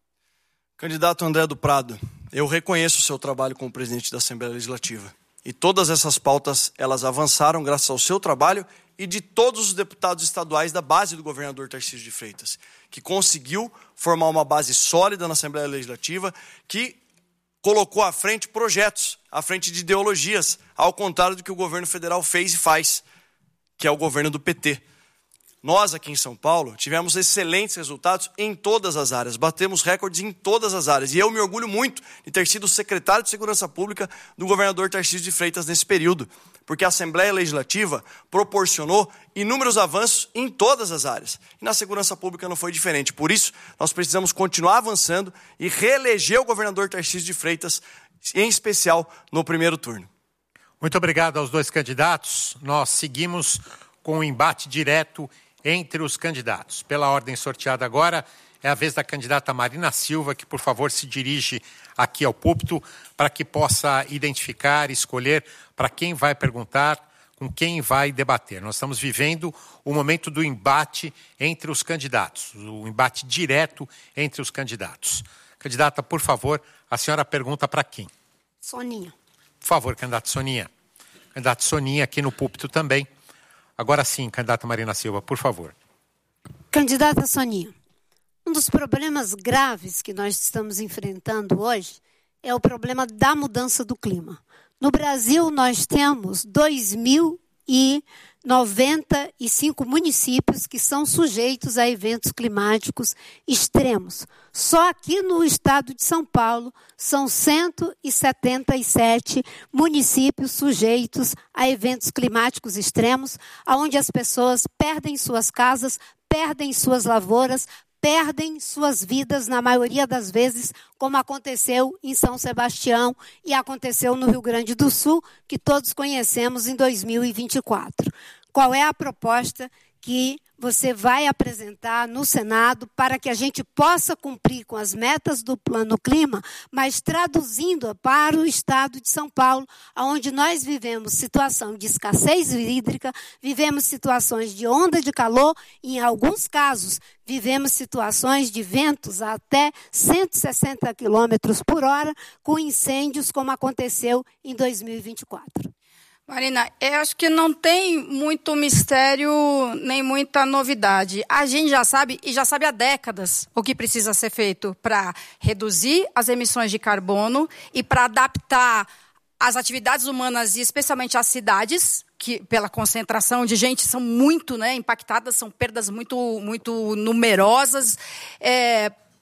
Speaker 6: Candidato André do Prado, eu reconheço o seu trabalho como presidente da Assembleia Legislativa. E todas essas pautas, elas avançaram graças ao seu trabalho e de todos os deputados estaduais da base do governador Tarcísio de Freitas, que conseguiu formar uma base sólida na Assembleia Legislativa, que colocou à frente projetos, à frente de ideologias, ao contrário do que o governo federal fez e faz, que é o governo do P T. Nós, aqui em São Paulo, tivemos excelentes resultados em todas as áreas, batemos recordes em todas as áreas. E eu me orgulho muito de ter sido secretário de Segurança Pública do governador Tarcísio de Freitas nesse período, porque a Assembleia Legislativa proporcionou inúmeros avanços em todas as áreas. E na segurança pública não foi diferente. Por isso, nós precisamos continuar avançando e reeleger o governador Tarcísio de Freitas, em especial no primeiro turno.
Speaker 4: Muito obrigado aos dois candidatos. Nós seguimos com o embate direto entre os candidatos. Pela ordem sorteada agora, é a vez da candidata Marina Silva, que, por favor, se dirige aqui ao púlpito para que possa identificar, escolher para quem vai perguntar, com quem vai debater. Nós estamos vivendo o momento do embate entre os candidatos, o embate direto entre os candidatos. Candidata, por favor, a senhora pergunta para quem?
Speaker 8: Soninha.
Speaker 4: Por favor, candidata Soninha. Candidata Soninha aqui no púlpito também. Agora sim, candidata Marina Silva, por favor.
Speaker 8: Candidata Soninha, um dos problemas graves que nós estamos enfrentando hoje é o problema da mudança do clima. No Brasil, nós temos dois mil e noventa e cinco municípios que são sujeitos a eventos climáticos extremos. Só aqui no estado de São Paulo são cento e setenta e sete municípios sujeitos a eventos climáticos extremos, onde as pessoas perdem suas casas, perdem suas lavouras, perdem suas vidas, na maioria das vezes, como aconteceu em São Sebastião e aconteceu no Rio Grande do Sul, que todos conhecemos em dois mil e vinte e quatro. Qual é a proposta que você vai apresentar no Senado para que a gente possa cumprir com as metas do Plano Clima, mas traduzindo para o estado de São Paulo, onde nós vivemos situação de escassez hídrica, vivemos situações de onda de calor e, em alguns casos, vivemos situações de ventos a até cento e sessenta quilômetros por hora, com incêndios como aconteceu em dois mil e vinte e quatro.
Speaker 2: Marina, eu acho que não tem muito mistério nem muita novidade. A gente já sabe, e já sabe há décadas, o que precisa ser feito para reduzir as emissões de carbono e para adaptar as atividades humanas, e especialmente as cidades, que pela concentração de gente são muito, né, impactadas, são perdas muito, muito numerosas, é,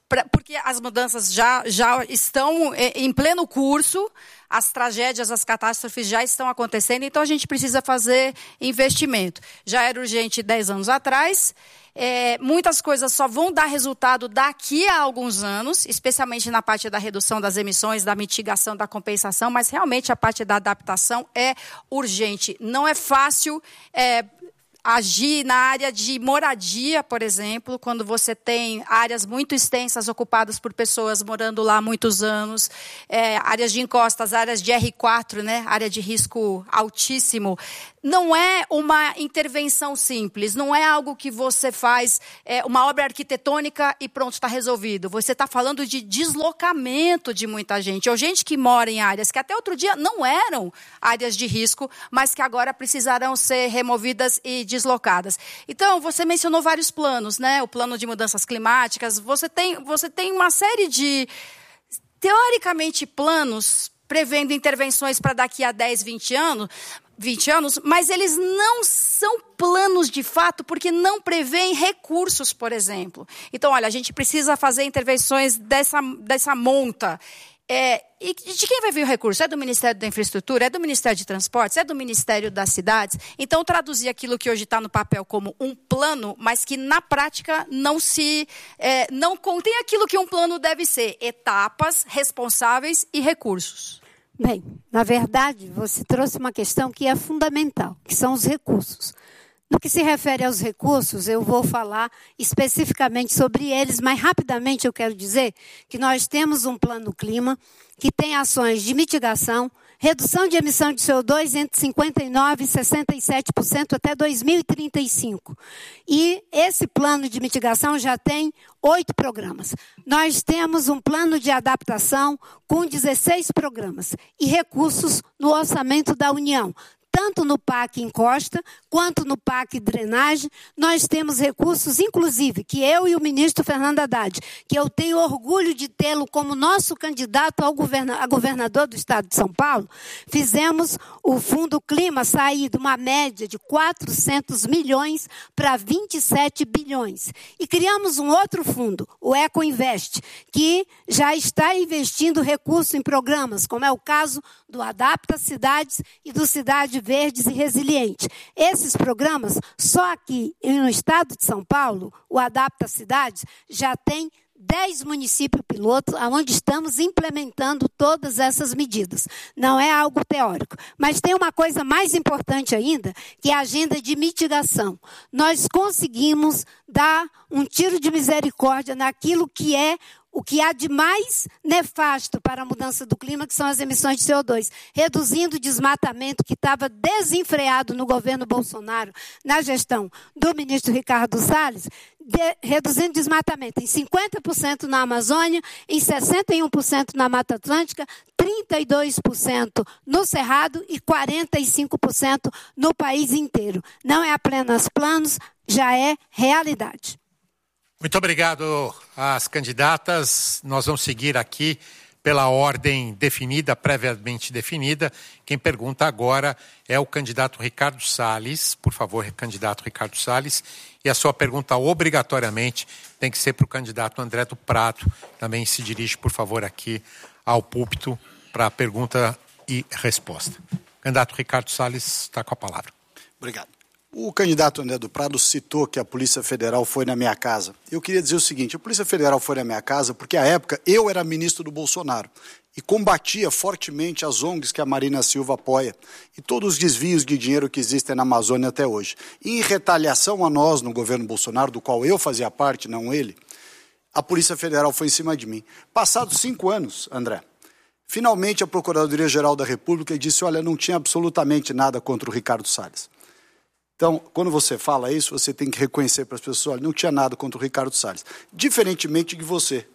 Speaker 2: pra, porque as mudanças já, já estão em pleno curso, as tragédias, as catástrofes já estão acontecendo, então a gente precisa fazer investimento. Já era urgente dez anos atrás, é, muitas coisas só vão dar resultado daqui a alguns anos, especialmente na parte da redução das emissões, da mitigação, da compensação, mas realmente a parte da adaptação é urgente. Não é fácil é, agir na área de moradia, por exemplo, quando você tem áreas muito extensas ocupadas por pessoas morando lá há muitos anos, é, áreas de encostas, áreas de R quatro, né, área de risco altíssimo. Não é uma intervenção simples, não é algo que você faz, é, uma obra arquitetônica e pronto, está resolvido. Você está falando de deslocamento de muita gente, ou gente que mora em áreas que até outro dia não eram áreas de risco, mas que agora precisarão ser removidas e deslocadas. Então, você mencionou vários planos, né? O plano de mudanças climáticas, você tem, você tem uma série de, teoricamente, planos prevendo intervenções para daqui a dez, vinte anos, vinte anos, mas eles não são planos de fato, porque não prevêem recursos, por exemplo. Então, olha, a gente precisa fazer intervenções dessa, dessa monta. É, e de quem vai vir o recurso? É do Ministério da Infraestrutura? É do Ministério de Transportes? É do Ministério das Cidades? Então, traduzir aquilo que hoje está no papel como um plano, mas que na prática não se é, não contém aquilo que um plano deve ser: etapas, responsáveis e recursos.
Speaker 8: Bem, na verdade, você trouxe uma questão que é fundamental, que são os recursos. No que se refere aos recursos, eu vou falar especificamente sobre eles, mas rapidamente eu quero dizer que nós temos um plano clima que tem ações de mitigação, redução de emissão de C O dois entre cinquenta e nove por cento e sessenta e sete por cento até dois mil e trinta e cinco. E esse plano de mitigação já tem oito programas. Nós temos um plano de adaptação com dezesseis programas e recursos no orçamento da União. Tanto no P A C Encosta, quanto no P A C Drenagem, nós temos recursos, inclusive, que eu e o ministro Fernando Haddad, que eu tenho orgulho de tê-lo como nosso candidato ao governa- a governador do estado de São Paulo, fizemos o Fundo Clima sair de uma média de quatrocentos milhões para vinte e sete bilhões. E criamos um outro fundo, o Ecoinvest, que já está investindo recursos em programas, como é o caso do Adapta Cidades e do Cidade Verdes e Resiliente. Esses programas, só aqui no estado de São Paulo, o Adapta Cidades, já tem dez municípios pilotos, onde estamos implementando todas essas medidas. Não é algo teórico. Mas tem uma coisa mais importante ainda, que é a agenda de mitigação. Nós conseguimos dar um tiro de misericórdia naquilo que é o que há de mais nefasto para a mudança do clima, que são as emissões de C O dois, reduzindo o desmatamento que estava desenfreado no governo Bolsonaro, na gestão do ministro Ricardo Salles, de, reduzindo o desmatamento em cinquenta por cento na Amazônia, em sessenta e um por cento na Mata Atlântica, trinta e dois por cento no Cerrado e quarenta e cinco por cento no país inteiro. Não é apenas planos, já é realidade.
Speaker 4: Muito obrigado às candidatas. Nós vamos seguir aqui pela ordem definida, previamente definida. Quem pergunta agora é o candidato Ricardo Salles. Por favor, candidato Ricardo Salles. E a sua pergunta, obrigatoriamente, tem que ser para o candidato André do Prado. Também se dirige, por favor, aqui ao púlpito para a pergunta e resposta. Candidato Ricardo Salles está com a palavra.
Speaker 10: Obrigado. O candidato André do Prado citou que a Polícia Federal foi na minha casa. Eu queria dizer o seguinte: a Polícia Federal foi na minha casa porque, à época, eu era ministro do Bolsonaro e combatia fortemente as O N Gs que a Marina Silva apoia e todos os desvios de dinheiro que existem na Amazônia até hoje. E, em retaliação a nós, no governo Bolsonaro, do qual eu fazia parte, não ele, a Polícia Federal foi em cima de mim. Passados cinco anos, André, finalmente a Procuradoria-Geral da República disse: olha, não tinha absolutamente nada contra o Ricardo Salles. Então, quando você fala isso, você tem que reconhecer para as pessoas: olha, não tinha nada contra o Ricardo Salles. Diferentemente de você.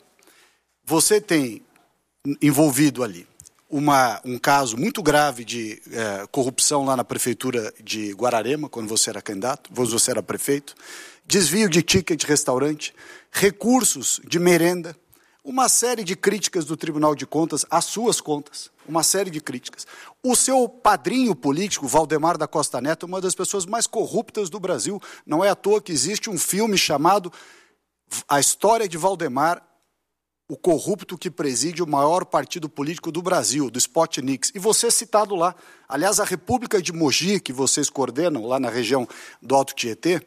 Speaker 10: Você tem envolvido ali uma, um caso muito grave de é, corrupção lá na prefeitura de Guararema, quando você era candidato, quando você era prefeito, desvio de ticket de restaurante, recursos de merenda, uma série de críticas do Tribunal de Contas às suas contas, uma série de críticas. O seu padrinho político, Valdemar da Costa Neto, é uma das pessoas mais corruptas do Brasil. Não é à toa que existe um filme chamado A História de Valdemar, o corrupto que preside o maior partido político do Brasil, do Spotnix. E você é citado lá. Aliás, a República de Mogi, que vocês coordenam lá na região do Alto Tietê,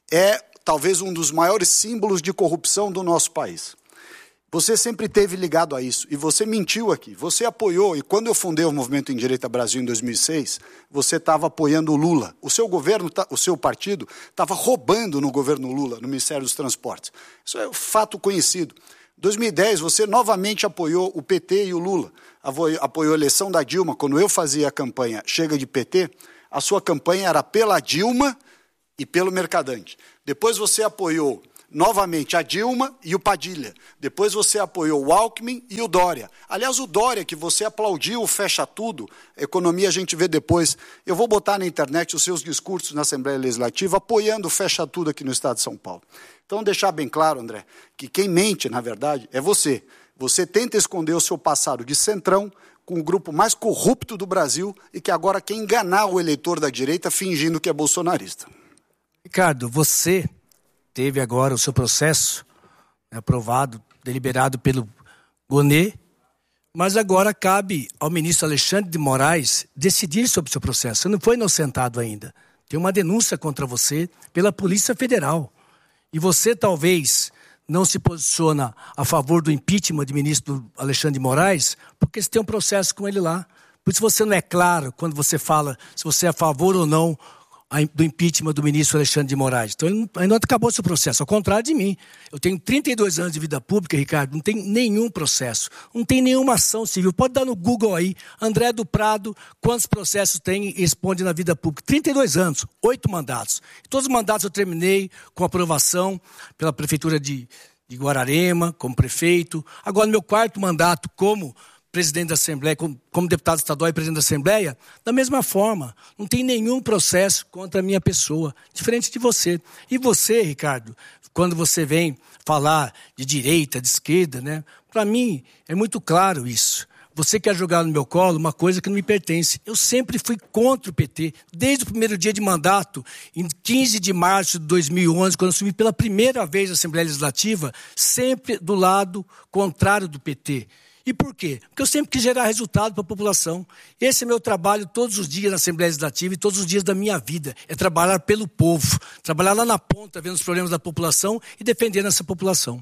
Speaker 10: é talvez um dos maiores símbolos de corrupção do nosso país. Você sempre esteve ligado a isso, e você mentiu aqui. Você apoiou, e quando eu fundei o Movimento em Direita Brasil em dois mil e seis, você estava apoiando o Lula. O seu governo, o seu partido, estava roubando no governo Lula, no Ministério dos Transportes. Isso é um fato conhecido. Em dois mil e dez, você novamente apoiou o P T e o Lula. Apoiou a eleição da Dilma. Quando eu fazia a campanha Chega de P T, a sua campanha era pela Dilma e pelo Mercadante. Depois você apoiou novamente a Dilma e o Padilha. Depois você apoiou o Alckmin e o Dória. Aliás, o Dória, que você aplaudiu o fecha tudo, economia a gente vê depois. Eu vou botar na internet os seus discursos na Assembleia Legislativa apoiando o fecha tudo aqui no Estado de São Paulo. Então, deixar bem claro, André, que quem mente, na verdade, é você. Você tenta esconder o seu passado de centrão com o grupo mais corrupto do Brasil e que agora quer enganar o eleitor da direita fingindo que é bolsonarista.
Speaker 9: Ricardo, você teve agora o seu processo aprovado, deliberado pelo Gonê, mas agora cabe ao ministro Alexandre de Moraes decidir sobre o seu processo. Você não foi inocentado ainda. Tem uma denúncia contra você pela Polícia Federal. E você talvez não se posiciona a favor do impeachment do ministro Alexandre de Moraes, porque você tem um processo com ele lá. Por isso você não é claro quando você fala se você é a favor ou não do impeachment do ministro Alexandre de Moraes. Então, ele não, ainda não acabou esse processo, ao contrário de mim. Eu tenho trinta e dois anos de vida pública, Ricardo, não tem nenhum processo, não tem nenhuma ação civil. Pode dar no Google aí, André do Prado, quantos processos tem e responde na vida pública. trinta e dois anos, oito mandatos. Todos os mandatos eu terminei com aprovação pela Prefeitura de, de Guararema, como prefeito. Agora, no meu quarto mandato como presidente da Assembleia, como, como deputado estadual e presidente da Assembleia, da mesma forma, não tem nenhum processo contra a minha pessoa, diferente de você. E você, Ricardo, quando você vem falar de direita, de esquerda, né, para mim é muito claro isso. Você quer jogar no meu colo uma coisa que não me pertence. Eu sempre fui contra o P T, desde o primeiro dia de mandato, em quinze de março de dois mil e onze, quando eu assumi pela primeira vez a Assembleia Legislativa, sempre do lado contrário do P T. E por quê? Porque eu sempre quis gerar resultado para a população. Esse é meu trabalho todos os dias na Assembleia Legislativa e todos os dias da minha vida. É trabalhar pelo povo, trabalhar lá na ponta, vendo os problemas da população e defendendo essa população.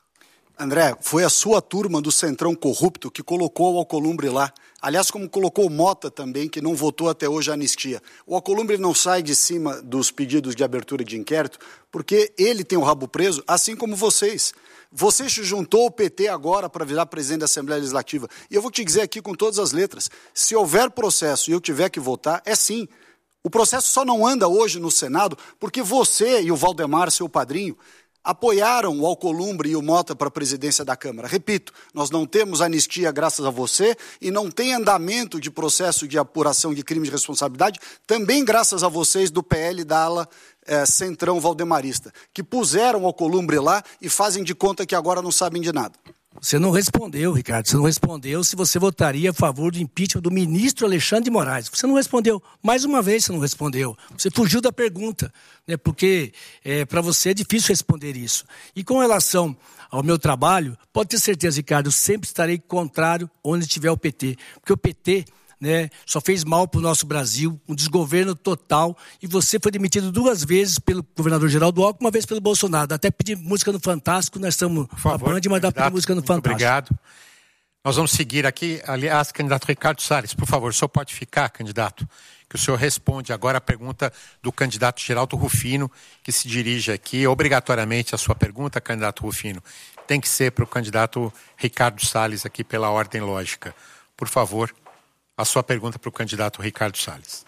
Speaker 10: André, foi a sua turma do Centrão Corrupto que colocou o Alcolumbre lá. Aliás, como colocou o Mota também, que não votou até hoje a anistia. O Alcolumbre não sai de cima dos pedidos de abertura de inquérito porque ele tem o rabo preso, assim como vocês. Você se juntou ao P T agora para virar presidente da Assembleia Legislativa. E eu vou te dizer aqui com todas as letras, se houver processo e eu tiver que votar, é sim. O processo só não anda hoje no Senado porque você e o Valdemar, seu padrinho, apoiaram o Alcolumbre e o Mota para a presidência da Câmara. Repito, nós não temos anistia graças a você e não tem andamento de processo de apuração de crime de responsabilidade, também graças a vocês do P L da ala é, Centrão Valdemarista, que puseram o Alcolumbre lá e fazem de conta que agora não sabem de nada.
Speaker 9: Você não respondeu, Ricardo, você não respondeu se você votaria a favor do impeachment do ministro Alexandre de Moraes. Você não respondeu. Mais uma vez você não respondeu. Você fugiu da pergunta, né? Porque é, para você é difícil responder isso. E com relação ao meu trabalho, pode ter certeza, Ricardo, eu sempre estarei contrário onde tiver o P T. Porque o P T, né, só fez mal para o nosso Brasil, um desgoverno total, e você foi demitido duas vezes pelo governador Geraldo Alckmin, uma vez pelo Bolsonaro. Até pedir música no Fantástico, nós estamos na Band, mas dá para pedir música no Fantástico.
Speaker 4: Obrigado. Nós vamos seguir aqui, aliás, candidato Ricardo Salles, por favor, o senhor pode ficar, candidato, que o senhor responde agora a pergunta do candidato Geraldo Rufino, que se dirige aqui, obrigatoriamente a sua pergunta, candidato Rufino, tem que ser para o candidato Ricardo Salles aqui pela ordem lógica. Por favor, a sua pergunta para o candidato Ricardo Salles.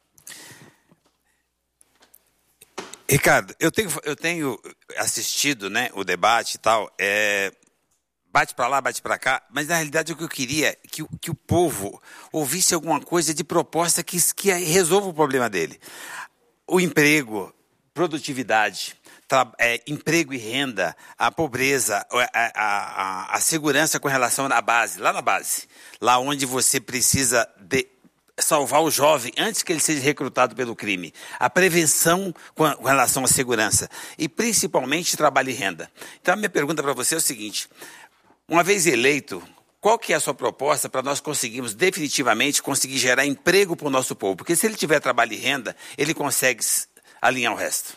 Speaker 3: Ricardo, eu tenho, eu tenho assistido, né, o debate e tal, é, bate para lá, bate para cá, mas na realidade o que eu queria é que, que o povo ouvisse alguma coisa de proposta que, que resolva o problema dele. O emprego, produtividade, tra, é, emprego e renda, a pobreza, a, a, a, a segurança com relação à base, lá na base, lá onde você precisa de salvar o jovem antes que ele seja recrutado pelo crime, a prevenção com relação à segurança e principalmente trabalho e renda. Então a minha pergunta para você é o seguinte: Uma vez eleito, qual que é a sua proposta para nós conseguirmos definitivamente conseguir gerar emprego para o nosso povo? Porque se ele tiver trabalho e renda, ele consegue alinhar o resto.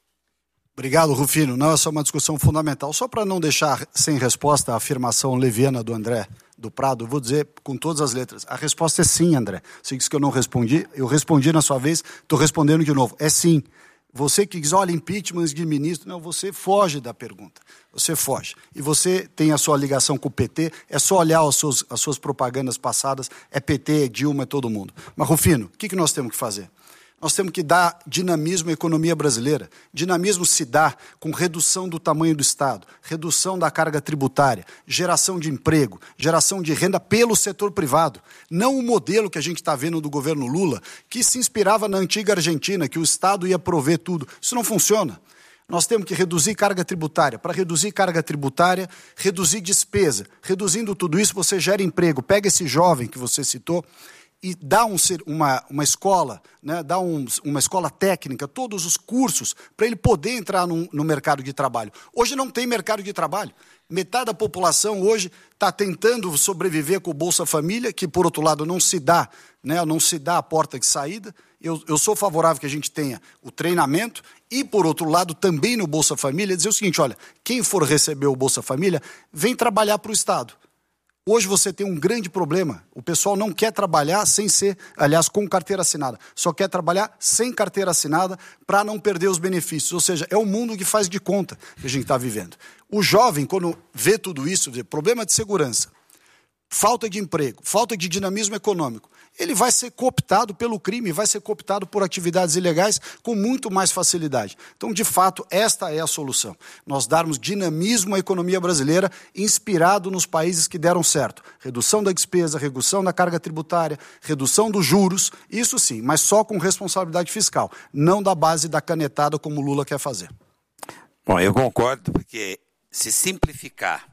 Speaker 10: Obrigado, Rufino. Não, essa é uma discussão fundamental. Só para não deixar sem resposta a afirmação leviana do André do Prado, eu vou dizer com todas as letras. A resposta é sim, André. Você disse que eu não respondi, eu respondi na sua vez, estou respondendo de novo. É sim. Você que diz, olha, impeachment de ministro, não, você foge da pergunta. Você foge. E você tem a sua ligação com o P T, é só olhar as suas, as suas propagandas passadas, é P T, é Dilma, é todo mundo. Mas, Rufino, o que, que nós temos que fazer? Nós temos que dar dinamismo à economia brasileira. Dinamismo se dá com redução do tamanho do Estado, redução da carga tributária, geração de emprego, geração de renda pelo setor privado. Não o modelo que a gente está vendo do governo Lula, que se inspirava na antiga Argentina, que o Estado ia prover tudo. Isso não funciona. Nós temos que reduzir carga tributária. Para reduzir carga tributária, reduzir despesa. Reduzindo tudo isso, você gera emprego. Pega esse jovem que você citou e dá um, uma, uma escola, né, dá um, uma escola técnica, todos os cursos, para ele poder entrar no, no mercado de trabalho. Hoje não tem mercado de trabalho. Metade da população hoje está tentando sobreviver com o Bolsa Família, que, por outro lado, não se dá, né, não se dá a porta de saída. Eu, eu sou favorável que a gente tenha o treinamento e, por outro lado, também no Bolsa Família, dizer o seguinte, olha, quem for receber o Bolsa Família, vem trabalhar para o Estado. Hoje você tem um grande problema. O pessoal não quer trabalhar sem ser, aliás, com carteira assinada. Só quer trabalhar sem carteira assinada para não perder os benefícios. Ou seja, é o mundo que faz de conta que a gente está vivendo. O jovem, quando vê tudo isso, vê problema de segurança, falta de emprego, falta de dinamismo econômico, ele vai ser cooptado pelo crime, vai ser cooptado por atividades ilegais com muito mais facilidade. Então, de fato, esta é a solução. Nós darmos dinamismo à economia brasileira inspirado nos países que deram certo. Redução da despesa, redução da carga tributária, redução dos juros, isso sim, mas só com responsabilidade fiscal, não da base da canetada como o Lula quer fazer.
Speaker 3: Bom, eu concordo, porque se simplificar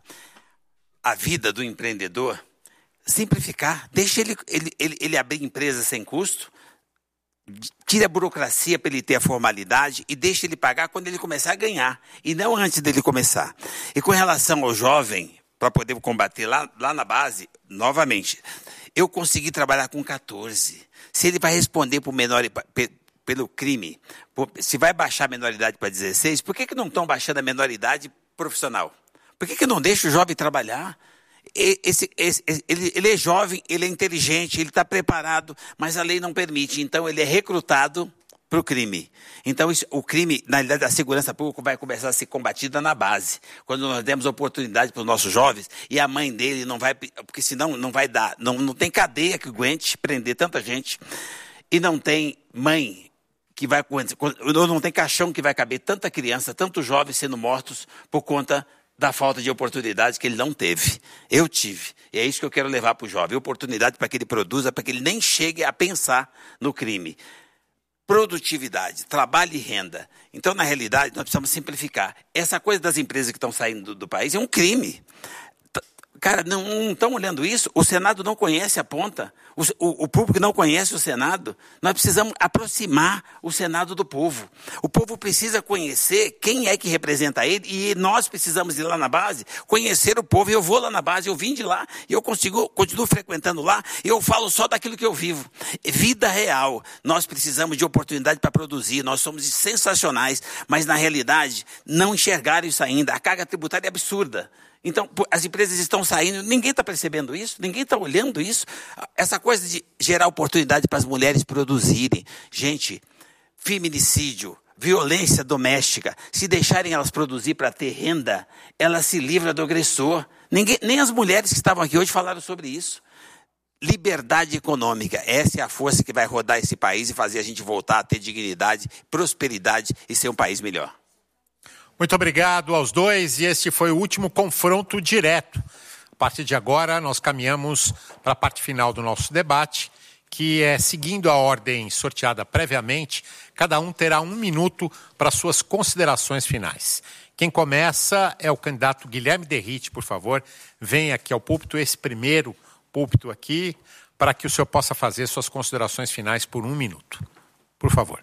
Speaker 3: a vida do empreendedor, simplificar, deixa ele, ele, ele, ele abrir empresa sem custo, tira a burocracia para ele ter a formalidade e deixa ele pagar quando ele começar a ganhar, e não antes dele começar. E com relação ao jovem, para poder combater lá, lá na base, novamente, eu consegui trabalhar com catorze. Se ele vai responder por menor, pelo crime, se vai baixar a menoridade para dezesseis, por que, que não estão baixando a menoridade profissional? Por que, que não deixa o jovem trabalhar? Esse, esse, ele, ele é jovem, ele é inteligente, ele está preparado, mas a lei não permite. Então, ele é recrutado para o crime. Então, isso, o crime, na realidade, a segurança pública vai começar a ser combatida na base. Quando nós demos oportunidade para os nossos jovens e a mãe dele não vai... Porque senão não vai dar. Não, não tem cadeia que aguente prender tanta gente. E não tem mãe que vai... Não tem caixão que vai caber tanta criança, tantos jovens sendo mortos por conta da falta de oportunidades que ele não teve. Eu tive. E é isso que eu quero levar para o jovem. Oportunidade para que ele produza, para que ele nem chegue a pensar no crime. Produtividade, trabalho e renda. Então, na realidade, nós precisamos simplificar. Essa coisa das empresas que estão saindo do, do país é um crime. Cara, não estão olhando isso? O Senado não conhece a ponta. O, o, o público não conhece o Senado. Nós precisamos aproximar o Senado do povo. O povo precisa conhecer quem é que representa ele e nós precisamos ir lá na base, conhecer o povo. Eu vou lá na base, eu vim de lá e eu consigo, continuo frequentando lá e eu falo só daquilo que eu vivo. Vida real. Nós precisamos de oportunidade para produzir. Nós somos sensacionais, mas na realidade não enxergaram isso ainda. A carga tributária é absurda. Então, as empresas estão saindo, ninguém está percebendo isso, ninguém está olhando isso. Essa coisa de gerar oportunidade para as mulheres produzirem. Gente, feminicídio, violência doméstica, se deixarem elas produzir para ter renda, elas se livram do agressor. Ninguém, nem as mulheres que estavam aqui hoje falaram sobre isso. Liberdade econômica, essa é a força que vai rodar esse país e fazer a gente voltar a ter dignidade, prosperidade e ser um país melhor.
Speaker 4: Muito obrigado aos dois, e este foi o último confronto direto. A partir de agora, nós caminhamos para a parte final do nosso debate, que é seguindo a ordem sorteada previamente, cada um terá um minuto para suas considerações finais. Quem começa é o candidato Guilherme Derrite, por favor, venha aqui ao púlpito, esse primeiro púlpito aqui, para que o senhor possa fazer suas considerações finais por um minuto. Por favor.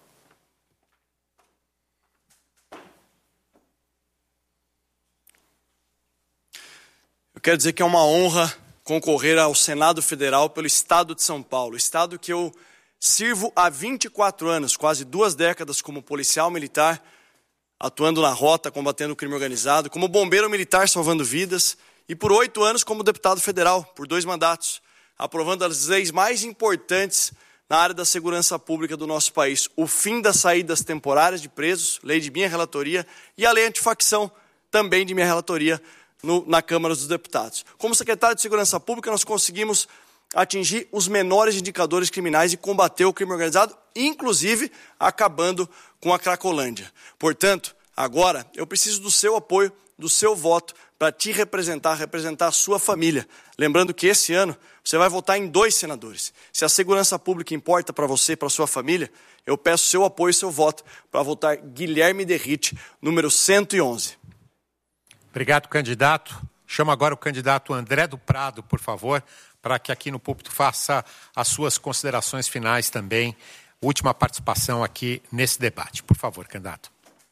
Speaker 6: Eu quero dizer que é uma honra concorrer ao Senado Federal pelo Estado de São Paulo, estado que eu sirvo há vinte e quatro anos, quase duas décadas como policial militar, atuando na rota, combatendo o crime organizado, como bombeiro militar, salvando vidas, e por oito anos como deputado federal, por dois mandatos, aprovando as leis mais importantes na área da segurança pública do nosso país. O fim das saídas temporárias de presos, lei de minha relatoria, e a lei antifacção, também de minha relatoria, no, na Câmara dos Deputados. Como secretário de Segurança Pública, nós conseguimos atingir os menores indicadores criminais e combater o crime organizado, inclusive acabando com a Cracolândia. Portanto, agora eu preciso do seu apoio, do seu voto, para te representar, representar a sua família. Lembrando que esse ano você vai votar em dois senadores. Se a segurança pública importa para você e para a sua família, eu peço seu apoio e seu voto para votar Guilherme Derrite, número cento e onze.
Speaker 4: Obrigado, candidato. Chamo agora o candidato André do Prado, por favor, para que aqui no púlpito faça as suas considerações finais também. Última participação aqui nesse debate. Por favor, candidato.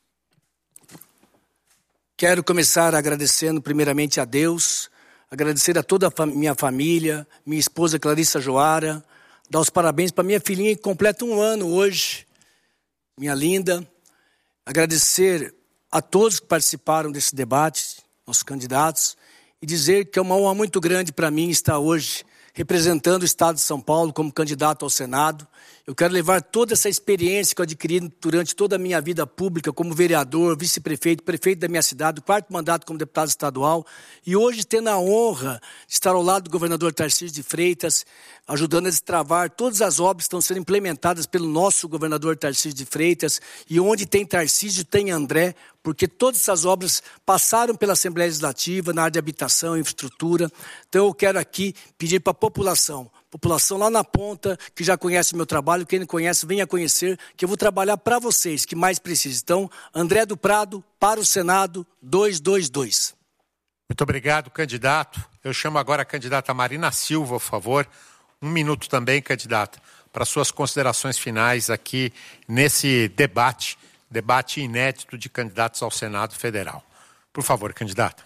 Speaker 9: Quero começar agradecendo primeiramente a Deus, agradecer a toda a fam- minha família, minha esposa Clarissa Joara, dar os parabéns para minha filhinha que completa um ano hoje, minha linda. Agradecer a todos que participaram desse debate, nossos candidatos, e dizer que é uma honra muito grande para mim estar hoje representando o Estado de São Paulo como candidato ao Senado. Eu quero levar toda essa experiência que eu adquiri durante toda a minha vida pública como vereador, vice-prefeito, prefeito da minha cidade, quarto mandato como deputado estadual, e hoje tendo a honra de estar ao lado do governador Tarcísio de Freitas, ajudando a destravar todas as obras que estão sendo implementadas pelo nosso governador Tarcísio de Freitas, e onde tem Tarcísio tem André, porque todas essas obras passaram pela Assembleia Legislativa, na área de habitação e infraestrutura. Então eu quero aqui pedir para a população, população lá na ponta, que já conhece o meu trabalho, quem não conhece, venha conhecer, que eu vou trabalhar para vocês, que mais precisam. Então, André do Prado, para o Senado, duzentos e vinte e dois.
Speaker 4: Muito obrigado, candidato. Eu chamo agora a candidata Marina Silva, por favor. Um minuto também, candidata, para suas considerações finais aqui nesse debate, debate inédito de candidatos ao Senado Federal. Por favor, candidata.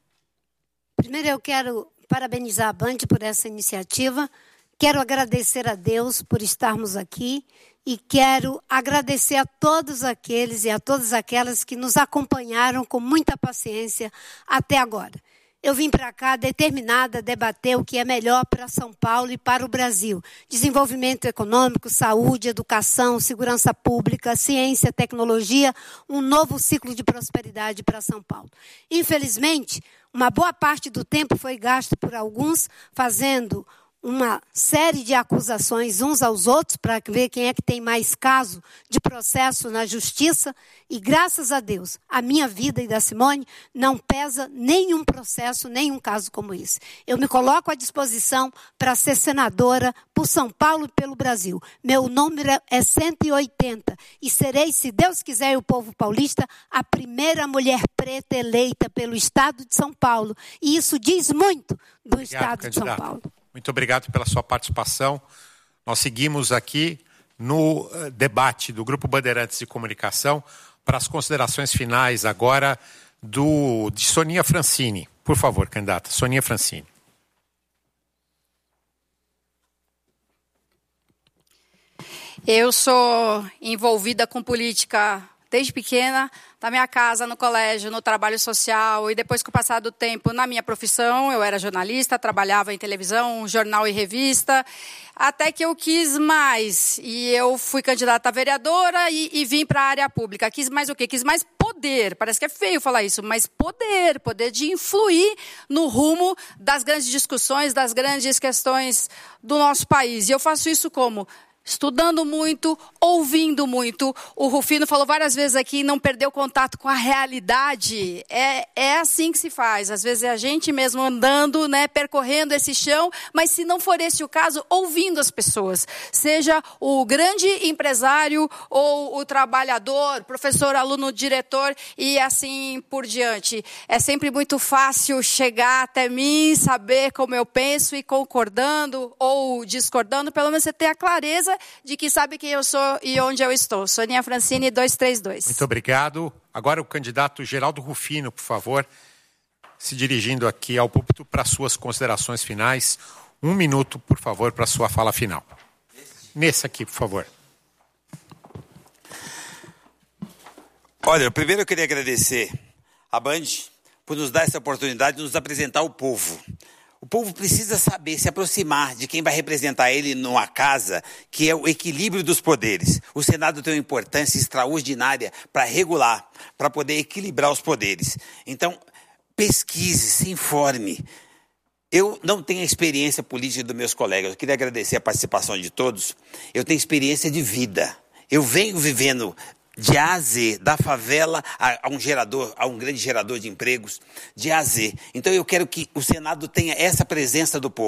Speaker 8: Primeiro eu quero parabenizar a Band por essa iniciativa. Quero agradecer a Deus por estarmos aqui e quero agradecer a todos aqueles e a todas aquelas que nos acompanharam com muita paciência até agora. Eu vim para cá determinada a debater o que é melhor para São Paulo e para o Brasil. Desenvolvimento econômico, saúde, educação, segurança pública, ciência, tecnologia, um novo ciclo de prosperidade para São Paulo. Infelizmente, uma boa parte do tempo foi gasto por alguns fazendo uma série de acusações uns aos outros para ver quem é que tem mais caso de processo na justiça e, graças a Deus, a minha vida e da Simone não pesa nenhum processo, nenhum caso como esse. Eu me coloco à disposição para ser senadora por São Paulo e pelo Brasil. Meu número é cento e oitenta e serei, se Deus quiser e o povo paulista, a primeira mulher preta eleita pelo Estado de São Paulo. E isso diz muito do
Speaker 4: Obrigado,
Speaker 8: Estado
Speaker 4: candidato.
Speaker 8: de São Paulo.
Speaker 4: Muito obrigado pela sua participação. Nós seguimos aqui no uh, debate do Grupo Bandeirantes de Comunicação para as considerações finais agora do, de Soninha Francini. Por favor, candidata. Soninha Francini.
Speaker 2: Eu sou envolvida com política desde pequena, na minha casa, no colégio, no trabalho social e depois, com o passar do tempo, na minha profissão, eu era jornalista, trabalhava em televisão, jornal e revista, até que eu quis mais e eu fui candidata a vereadora e, e vim para a área pública. Quis mais o quê? Quis mais poder, parece que é feio falar isso, mas poder, poder de influir no rumo das grandes discussões, das grandes questões do nosso país. E eu faço isso como? Estudando muito, ouvindo muito. O Rufino falou várias vezes aqui, não perdeu contato com a realidade. É, é assim que se faz. Às vezes é a gente mesmo andando, né, percorrendo esse chão, mas se não for esse o caso, ouvindo as pessoas. Seja o grande empresário ou o trabalhador, professor, aluno, diretor e assim por diante. É sempre muito fácil chegar até mim, saber como eu penso e concordando ou discordando, pelo menos você ter a clareza de que sabe quem eu sou e onde eu estou. Soninha Francini, duzentos e trinta e dois.
Speaker 4: Muito obrigado. Agora o candidato Geraldo Rufino, por favor. se dirigindo aqui ao púlpito para suas considerações finais. Um minuto, por favor, para sua fala final. Nesse aqui, por favor.
Speaker 3: Olha, primeiro eu queria agradecer a Band por nos dar essa oportunidade de nos apresentar o povo. O povo precisa saber, se aproximar de quem vai representar ele numa casa, que é o equilíbrio dos poderes. O Senado tem uma importância extraordinária para regular, para poder equilibrar os poderes. Então, pesquise, se informe. Eu não tenho a experiência política dos meus colegas. Eu queria agradecer a participação de todos. Eu tenho experiência de vida. Eu venho vivendo de A a Z, da favela a, a um gerador, a um grande gerador de empregos, de A a Z. Então eu quero que o Senado tenha essa presença do povo.